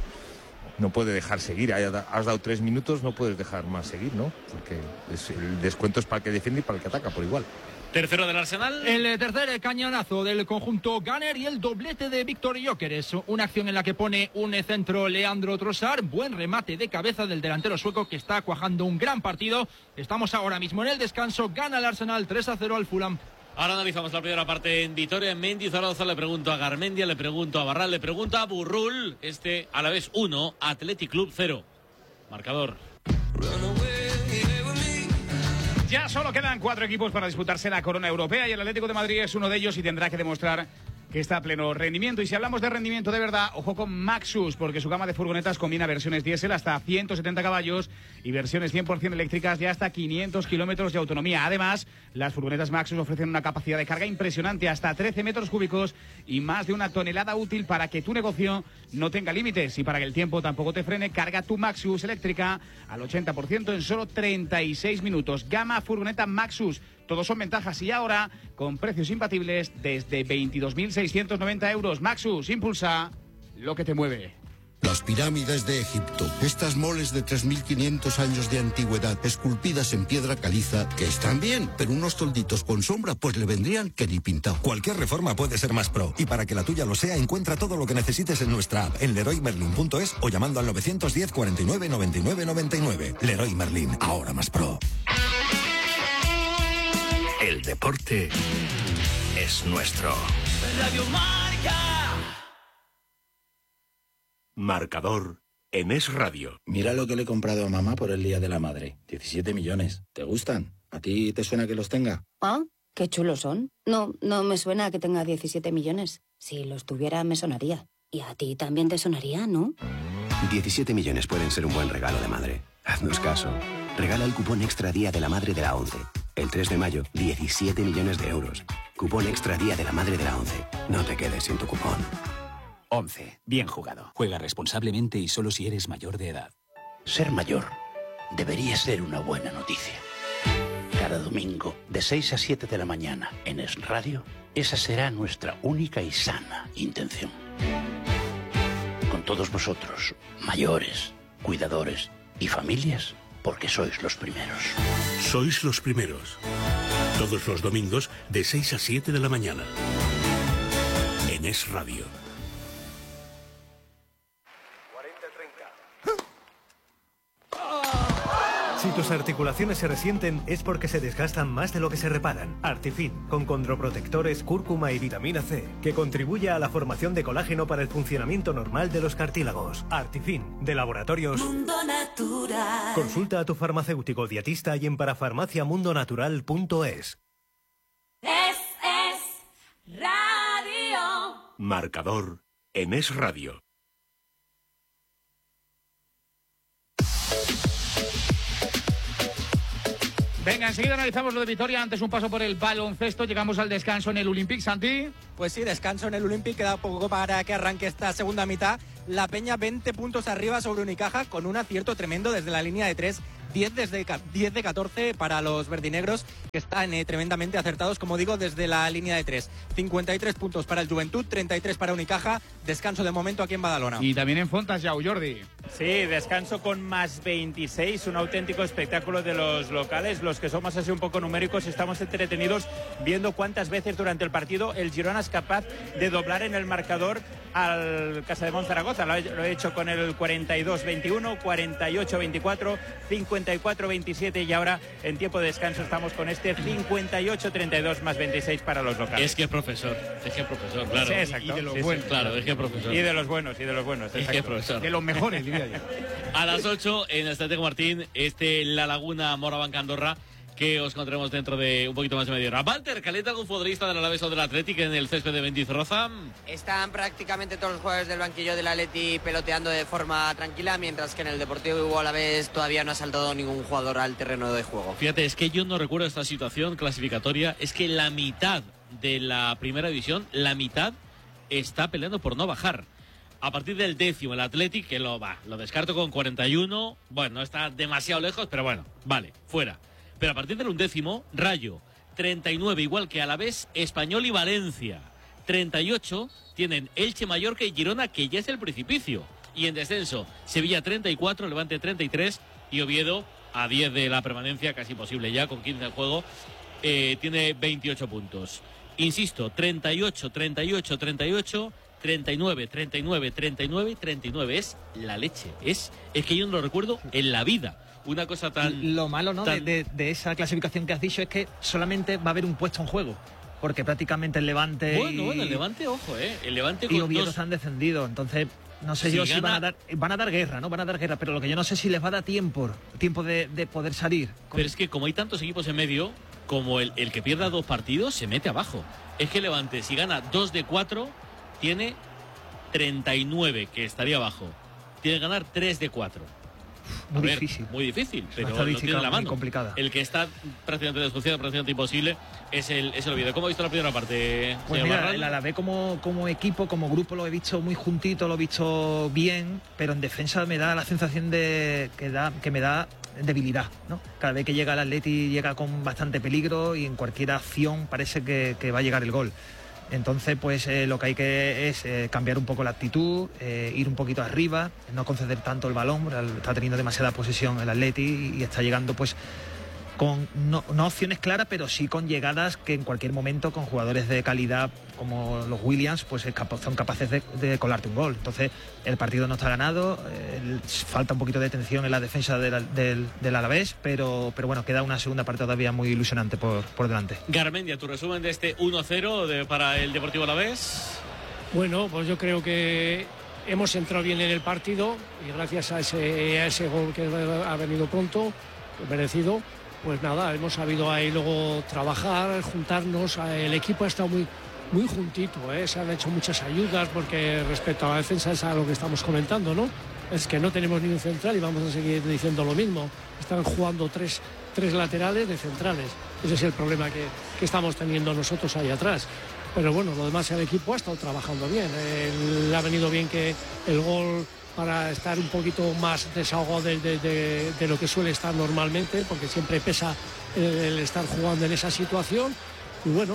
No puede dejar seguir, has dado tres minutos, no puedes dejar más seguir, ¿no? Porque es, el descuento es para el que defiende y para el que ataca, por igual. Tercero del Arsenal. El tercer cañonazo del conjunto Gunner y el doblete de Víctor Gyökeres. Una acción en la que pone un centro Leandro Trossard. Buen remate de cabeza del delantero sueco, que está cuajando un gran partido. Estamos ahora mismo en el descanso. Gana el Arsenal tres a cero al Fulham. Ahora analizamos la primera parte en Vitoria, en Mendizorroza. Le pregunto a Garmendia, le pregunto a Barral, le pregunto a Burrul. Este a la vez uno, Athletic Club cero. Marcador. Ya solo quedan cuatro equipos para disputarse la corona europea y el Atlético de Madrid es uno de ellos y tendrá que demostrar que está a pleno rendimiento. Y si hablamos de rendimiento de verdad, ojo con Maxus, porque su gama de furgonetas combina versiones diésel hasta ciento setenta caballos y versiones cien por ciento eléctricas de hasta quinientos kilómetros de autonomía. Además, las furgonetas Maxus ofrecen una capacidad de carga impresionante, hasta trece metros cúbicos y más de una tonelada útil, para que tu negocio no tenga límites y para que el tiempo tampoco te frene. Carga tu Maxus eléctrica al ochenta por ciento en solo treinta y seis minutos. Gama furgoneta Maxus. Todos son ventajas y ahora con precios imbatibles desde veintidós mil seiscientos noventa euros. Maxus, impulsa lo que te mueve. Las pirámides de Egipto, estas moles de tres mil quinientos años de antigüedad, esculpidas en piedra caliza, que están bien, pero unos tolditos con sombra pues le vendrían que ni pintado. Cualquier reforma puede ser más pro, y para que la tuya lo sea, encuentra todo lo que necesites en nuestra app, en leroy merlin punto es o llamando al novecientos diez cuarenta y nueve noventa y nueve noventa y nueve. Leroy Merlin, ahora más pro. El deporte es nuestro. Radio Marca. Marcador en Es Radio. Mira lo que le he comprado a mamá por el Día de la Madre. diecisiete millones. ¿Te gustan? ¿A ti te suena que los tenga? Ah, qué chulos son. No, no me suena que tenga diecisiete millones. Si los tuviera me sonaría. Y a ti también te sonaría, ¿no? diecisiete millones pueden ser un buen regalo de madre. Haznos caso. Regala el cupón Extra Día de la Madre de la ONCE. El tres de mayo, diecisiete millones de euros. Cupón Extra Día de la Madre de la ONCE. No te quedes sin tu cupón. ONCE. Bien jugado. Juega responsablemente y solo si eres mayor de edad. Ser mayor debería ser una buena noticia. Cada domingo, de seis a siete de la mañana, en Es Radio, esa será nuestra única y sana intención. Con todos vosotros, mayores, cuidadores y familias, porque sois los primeros. Sois los primeros. Todos los domingos de seis a siete de la mañana. En Es Radio. Si Si tus articulaciones se resienten es porque se desgastan más de lo que se reparan. Artifin, con condroprotectores, cúrcuma y vitamina C, que contribuye a la formación de colágeno para el funcionamiento normal de los cartílagos. Artifin, de Laboratorios Mundo Natural. Consulta a tu farmacéutico dietista y en parafarmaciamundonatural punto es. Es, es radio. Marcador en Es Radio. Venga, enseguida analizamos lo de Vitoria. Antes un paso por el baloncesto. Llegamos al descanso en el Olympic, Santi. Pues sí, descanso en el Olympic. Queda poco para que arranque esta segunda mitad. La Peña veinte puntos arriba sobre Unicaja con un acierto tremendo desde la línea de tres. diez, desde, diez de catorce para los verdinegros, que están eh, tremendamente acertados, como digo, desde la línea de tres. cincuenta y tres puntos para el Juventud, treinta y tres para Unicaja. Descanso de momento aquí en Badalona. Y también en Fontas, Jau, Jordi. Sí, descanso con más veintiséis, un auténtico espectáculo de los locales. Los que somos así un poco numéricos estamos entretenidos viendo cuántas veces durante el partido el Girona es capaz de doblar en el marcador al Casademont Zaragoza. Lo he hecho con el cuarenta y dos veintiuno, cuarenta y ocho veinticuatro, cincuenta y cuatro veintisiete y ahora en tiempo de descanso estamos con este cincuenta y ocho treinta y dos más veintiséis para los locales. Es que profesor, es que profesor, claro. Sí, exacto. Y de los Sí, buenos. sí. Claro, es que profesor. Y de los buenos, y de los buenos. Es que exacto. profesor. De los mejores, diría yo. A las ocho en el Estratego Martín, este La Laguna Morabanca Andorra, que os encontraremos dentro de un poquito más de media hora. Walter, ¿calienta algún futbolista del Alavés o del Athletic en el césped de Mendizorroza? Están prácticamente todos los jugadores del banquillo del Atleti peloteando de forma tranquila, mientras que en el Deportivo Alavés todavía no ha saltado ningún jugador al terreno de juego. Fíjate, es que yo no recuerdo esta situación clasificatoria. Es que la mitad de la primera división, la mitad está peleando por no bajar. A partir del décimo, el Athletic, que lo va, lo descarto con cuarenta y uno. Bueno, no está demasiado lejos, pero bueno, vale, fuera. Pero a partir del undécimo, Rayo, treinta y nueve, igual que Alavés, Español y Valencia. treinta y ocho tienen Elche, Mallorca y Girona, que ya es el precipicio. Y en descenso, Sevilla treinta y cuatro, Levante treinta y tres y Oviedo a diez de la permanencia, casi posible ya, con quince en juego, eh, tiene veintiocho puntos. Insisto, treinta y ocho, treinta y ocho, treinta y ocho, treinta y nueve, treinta y nueve, treinta y nueve, treinta y nueve. Es la leche. Es, es que yo no lo recuerdo en la vida. Una cosa tan... Lo malo, ¿no? tan... De, de, de esa clasificación que has dicho es que solamente va a haber un puesto en juego. Porque prácticamente el Levante Bueno, y... bueno, el Levante, ojo, ¿eh? El Levante y con Oviedo dos... han descendido. Entonces, no sé Si yo si gana- van a dar... Van a dar guerra, ¿no? Van a dar guerra. Pero lo que yo no sé si les va a dar tiempo. Tiempo de, de poder salir. Pero es que como hay tantos equipos en medio, como el, el que pierda dos partidos, se mete abajo. Es que Levante, si gana dos de cuatro, tiene treinta y nueve, que estaría abajo. Tiene que ganar tres de cuatro. Muy A ver, difícil. Muy difícil, una pero lo estadística tiene en la muy mano. complicada. El que está prácticamente desconocido, prácticamente imposible, es el, es el Oviedo. ¿Cómo ha visto la primera parte, Pues señor mira, Barral? el Alavés como, como equipo, como grupo lo he visto muy juntito, lo he visto bien, pero en defensa me da la sensación de que, da, que me da debilidad, ¿no? Cada vez que llega el Atleti llega con bastante peligro y en cualquier acción parece que, que va a llegar el gol. Entonces, pues eh, lo que hay que es eh, cambiar un poco la actitud, eh, ir un poquito arriba, no conceder tanto el balón, está teniendo demasiada posesión el Atleti y, y está llegando pues con no, no opciones claras, pero sí con llegadas que en cualquier momento con jugadores de calidad como los Williams pues es capa- son capaces de, de colarte un gol. Entonces el partido no está ganado, eh, falta un poquito de tensión en la defensa del, del, del Alavés, pero, pero bueno, queda una segunda parte todavía muy ilusionante por, por delante. Garmendia, tu resumen de este uno cero de, para el Deportivo Alavés. Bueno, pues yo creo que hemos entrado bien en el partido y gracias a ese, a ese gol que ha venido pronto, merecido, pues nada, hemos sabido ahí luego trabajar, juntarnos. El equipo ha estado muy, muy juntito, ¿eh? Se han hecho muchas ayudas porque respecto a la defensa es a lo que estamos comentando, ¿no? Es que no tenemos ni un central y vamos a seguir diciendo lo mismo. Están jugando tres, tres laterales de centrales. Ese es el problema que, que estamos teniendo nosotros ahí atrás. Pero bueno, lo demás el equipo ha estado trabajando bien. Eh, le ha venido bien que el gol para estar un poquito más desahogado de, de, de, de lo que suele estar normalmente, porque siempre pesa el, el estar jugando en esa situación. Y bueno,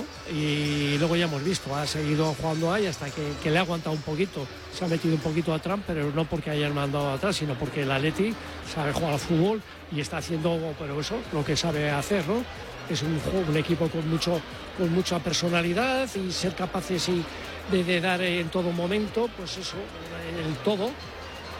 y luego ya hemos visto, ha seguido jugando ahí hasta que, que le ha aguantado un poquito. Se ha metido un poquito atrás, pero no porque hayan mandado atrás, sino porque el Atleti sabe jugar al fútbol y está haciendo, pero eso, lo que sabe hacer, ¿no? Es un, un equipo con mucho con mucha personalidad y ser capaces y de, de dar en todo momento, pues eso, el todo.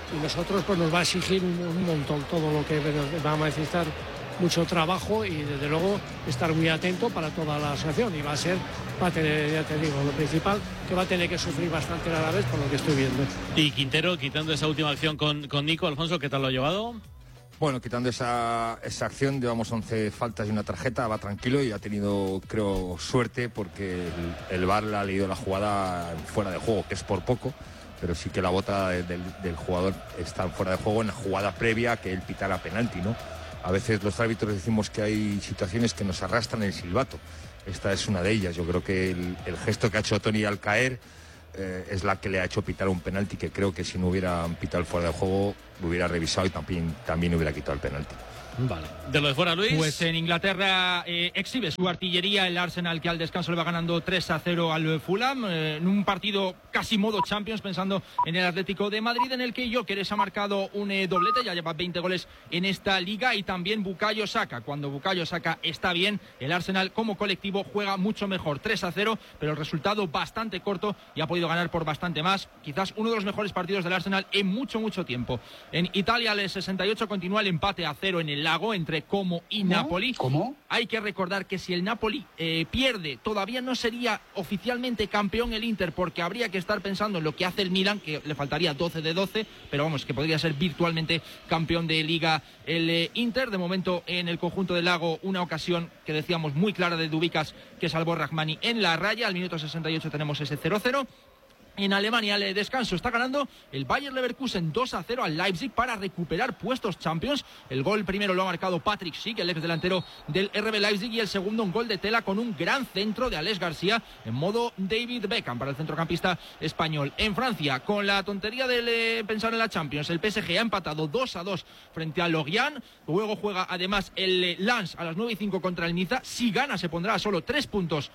y nosotros pues nos va a exigir un, un montón todo lo que nos vamos a necesitar, mucho trabajo y desde luego estar muy atento para toda la asociación, y va a ser, va a tener, ya te digo, lo principal, que va a tener que sufrir bastante a la vez por lo que estoy viendo. Y Quintero, quitando esa última acción con, con Nico, Alfonso, ¿qué tal lo ha llevado? Bueno, quitando esa, esa acción, llevamos once faltas y una tarjeta, va tranquilo y ha tenido, creo, suerte porque el, el V A R le ha leído la jugada fuera de juego, que es por poco, pero sí que la bota de, del, del jugador está fuera de juego en la jugada previa que él pitara penalti, ¿no? A veces los árbitros decimos que hay situaciones que nos arrastran el silbato. Esta es una de ellas. Yo creo que el, el gesto que ha hecho Toni al caer eh, es la que le ha hecho pitar un penalti, que creo que si no hubiera pitado el fuera de juego lo hubiera revisado y también, también hubiera quitado el penalti. Vale. De lo de fuera, Luis. Pues en Inglaterra eh, exhibe su artillería el Arsenal, que al descanso le va ganando tres a cero al Fulham, eh, en un partido casi modo Champions, pensando en el Atlético de Madrid, en el que Gyökeres ha marcado un eh, doblete, ya lleva veinte goles en esta liga, y también Bukayo Saka. Cuando Bukayo Saka está bien, el Arsenal como colectivo juega mucho mejor. tres a cero, pero el resultado bastante corto y ha podido ganar por bastante más. Quizás uno de los mejores partidos del Arsenal en mucho, mucho tiempo. En Italia, al sesenta y ocho, continúa el empate a cero en el Lago entre Como y ¿Cómo? Napoli. ¿Cómo? Hay que recordar que si el Napoli eh, pierde, todavía no sería oficialmente campeón el Inter, porque habría que estar pensando en lo que hace el Milan, que le faltaría doce de doce, pero vamos, que podría ser virtualmente campeón de Liga el eh, Inter. De momento, en el conjunto del Lago, una ocasión que decíamos muy clara de Dubicas, que salvó Rahmani en la raya. Al minuto sesenta y ocho tenemos ese cero cero. En Alemania, al descanso, está ganando el Bayer Leverkusen dos a cero al Leipzig para recuperar puestos Champions. El gol primero lo ha marcado Patrick Schick, el ex delantero del R B Leipzig, y el segundo un gol de tela con un gran centro de Alex García en modo David Beckham para el centrocampista español. En Francia, con la tontería de eh, pensar en la Champions, el P S G ha empatado dos a dos frente a Lorient. Luego juega además el eh, Lens a las nueve y cinco contra el Niza. Si gana, se pondrá a solo tres puntos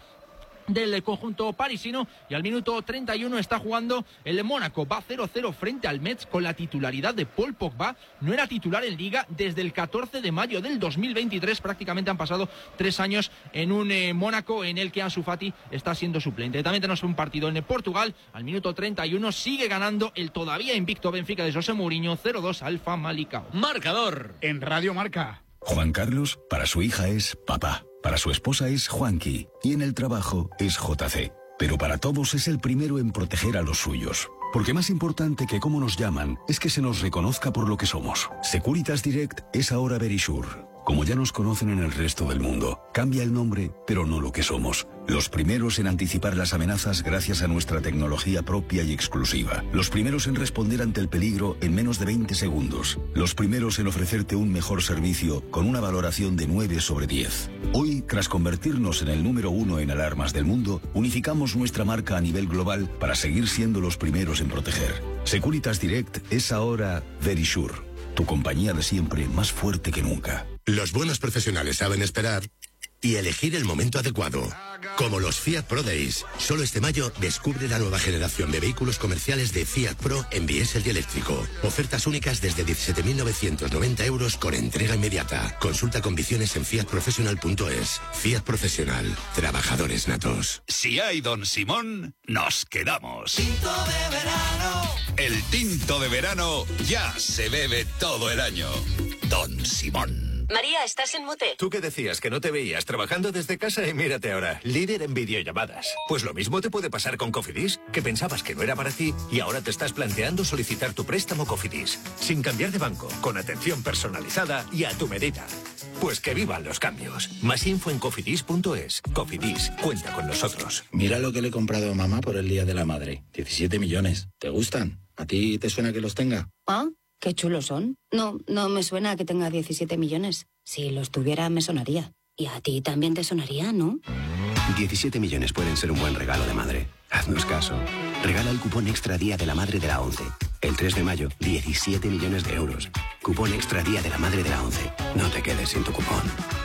del conjunto parisino, y al minuto treinta y uno está jugando el Mónaco. Va cero cero frente al Metz con la titularidad de Paul Pogba. No era titular en Liga desde el catorce de mayo del dos mil veintitrés. Prácticamente han pasado tres años en un eh, Mónaco en el que Ansu Fati está siendo suplente. También tenemos un partido en Portugal. Al minuto treinta y uno sigue ganando el todavía invicto Benfica de José Mourinho cero dos al Famalicão. Marcador en Radio Marca. Juan Carlos, para su hija es papá. Para su esposa es Juanqui y en el trabajo es J C. Pero para todos es el primero en proteger a los suyos. Porque más importante que cómo nos llaman es que se nos reconozca por lo que somos. Securitas Direct es ahora Verisure. Como ya nos conocen en el resto del mundo, cambia el nombre, pero no lo que somos. Los primeros en anticipar las amenazas gracias a nuestra tecnología propia y exclusiva. Los primeros en responder ante el peligro en menos de veinte segundos. Los primeros en ofrecerte un mejor servicio con una valoración de nueve sobre diez. Hoy, tras convertirnos en el número uno en alarmas del mundo, unificamos nuestra marca a nivel global para seguir siendo los primeros en proteger. Securitas Direct es ahora Verisure. Tu compañía de siempre más fuerte que nunca. Los buenos profesionales saben esperar y elegir el momento adecuado. Como los Fiat Pro Days. Solo este mayo descubre la nueva generación de vehículos comerciales de Fiat Pro en diésel y eléctrico. Ofertas únicas desde diecisiete mil novecientos noventa euros con entrega inmediata. Consulta condiciones en fiat professional punto es. Fiat Profesional. Trabajadores natos. Si hay Don Simón, nos quedamos. Tinto de verano. El tinto de verano ya se bebe todo el año. Don Simón. María, estás en mute. Tú que decías que no te veías trabajando desde casa y mírate ahora, líder en videollamadas. Pues lo mismo te puede pasar con Cofidis, que pensabas que no era para ti y ahora te estás planteando solicitar tu préstamo Cofidis. Sin cambiar de banco, con atención personalizada y a tu medida. Pues que vivan los cambios. Más info en cofidis punto es. Cofidis, cuenta con nosotros. Mira lo que le he comprado a mamá por el Día de la Madre. diecisiete millones. ¿Te gustan? ¿A ti te suena que los tenga? Ah, qué chulos son. No, no me suena que tenga diecisiete millones. Si los tuviera, me sonaría. Y a ti también te sonaría, ¿no? diecisiete millones pueden ser un buen regalo de madre. Haznos caso. Regala el cupón Extra Día de la Madre de la ONCE. El tres de mayo, diecisiete millones de euros. Cupón Extra Día de la Madre de la ONCE. No te quedes sin tu cupón.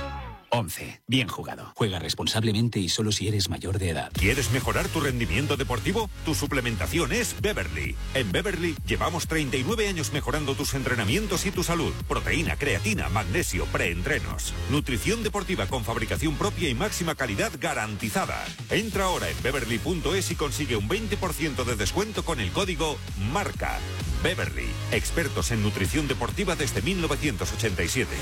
once. Bien jugado. Juega responsablemente y solo si eres mayor de edad. ¿Quieres mejorar tu rendimiento deportivo? Tu suplementación es Beverly. En Beverly llevamos treinta y nueve años mejorando tus entrenamientos y tu salud. Proteína, creatina, magnesio, preentrenos. Nutrición deportiva con fabricación propia y máxima calidad garantizada. Entra ahora en beverly punto es y consigue un veinte por ciento de descuento con el código MARCA. Beverly, expertos en nutrición deportiva desde mil novecientos ochenta y siete.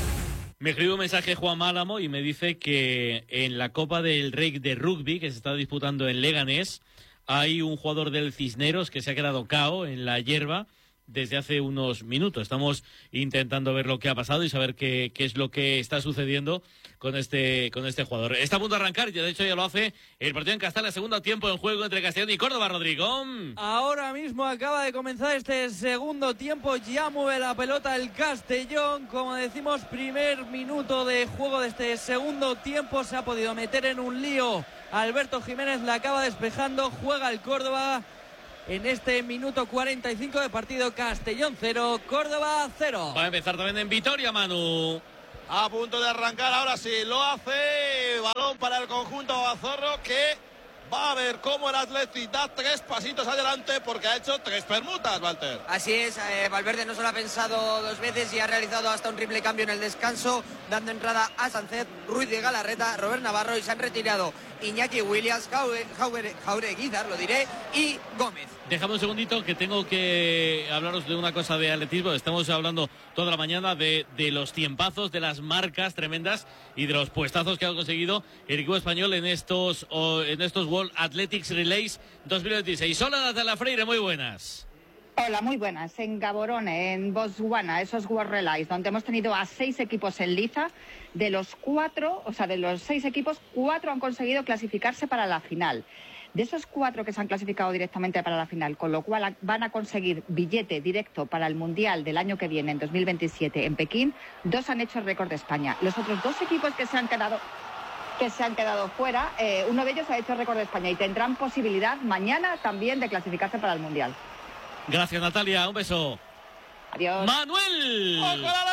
Me escribe un mensaje Juan Málamo y me dice que en la Copa del Rey de Rugby, que se está disputando en Leganés, hay un jugador del Cisneros que se ha quedado cao en la hierba desde hace unos minutos. Estamos intentando ver lo que ha pasado y saber qué, qué es lo que está sucediendo con este con este jugador. Está a punto de arrancar, ya de hecho ya lo hace el partido en Castalla, segundo tiempo en juego entre Castellón y Córdoba, Rodrigo. Ahora mismo acaba de comenzar este segundo tiempo, ya mueve la pelota el Castellón, como decimos, primer minuto de juego de este segundo tiempo, se ha podido meter en un lío Alberto Jiménez, la acaba despejando, juega el Córdoba. En este minuto cuarenta y cinco de partido, Castellón cero, Córdoba cero. Va a empezar también en Vitoria, Manu. A punto de arrancar, ahora sí, lo hace. Balón para el conjunto Azorro, que va a ver cómo el Athletic da tres pasitos adelante porque ha hecho tres permutas, Walter. Así es, eh, Valverde no solo ha pensado dos veces y ha realizado hasta un triple cambio en el descanso, dando entrada a Sánchez, Ruiz de Galarreta, Robert Navarro, y se han retirado Iñaki Williams, Jauregui, Jauregui, lo diré, y Gómez. Déjame un segundito que tengo que hablaros de una cosa de atletismo. Estamos hablando toda la mañana de, de los tiempazos, de las marcas tremendas y de los puestazos que ha conseguido el equipo español en estos, oh, en estos World Athletics Relays dos mil veintiséis. Hola, Natalia Freire, muy buenas. Hola, muy buenas. En Gaborone, en Botswana, esos World Relays, donde hemos tenido a seis equipos en liza, de los cuatro, o sea, de los seis equipos, cuatro han conseguido clasificarse para la final. De esos cuatro que se han clasificado directamente para la final, con lo cual van a conseguir billete directo para el Mundial del año que viene, en dos mil veintisiete, en Pekín, dos han hecho récord de España. Los otros dos equipos que se han quedado... que se han quedado fuera, eh, uno de ellos ha hecho récord de España y tendrán posibilidad mañana también de clasificarse para el Mundial. Gracias, Natalia, un beso. Adiós. Manuel. ¡Ojo a la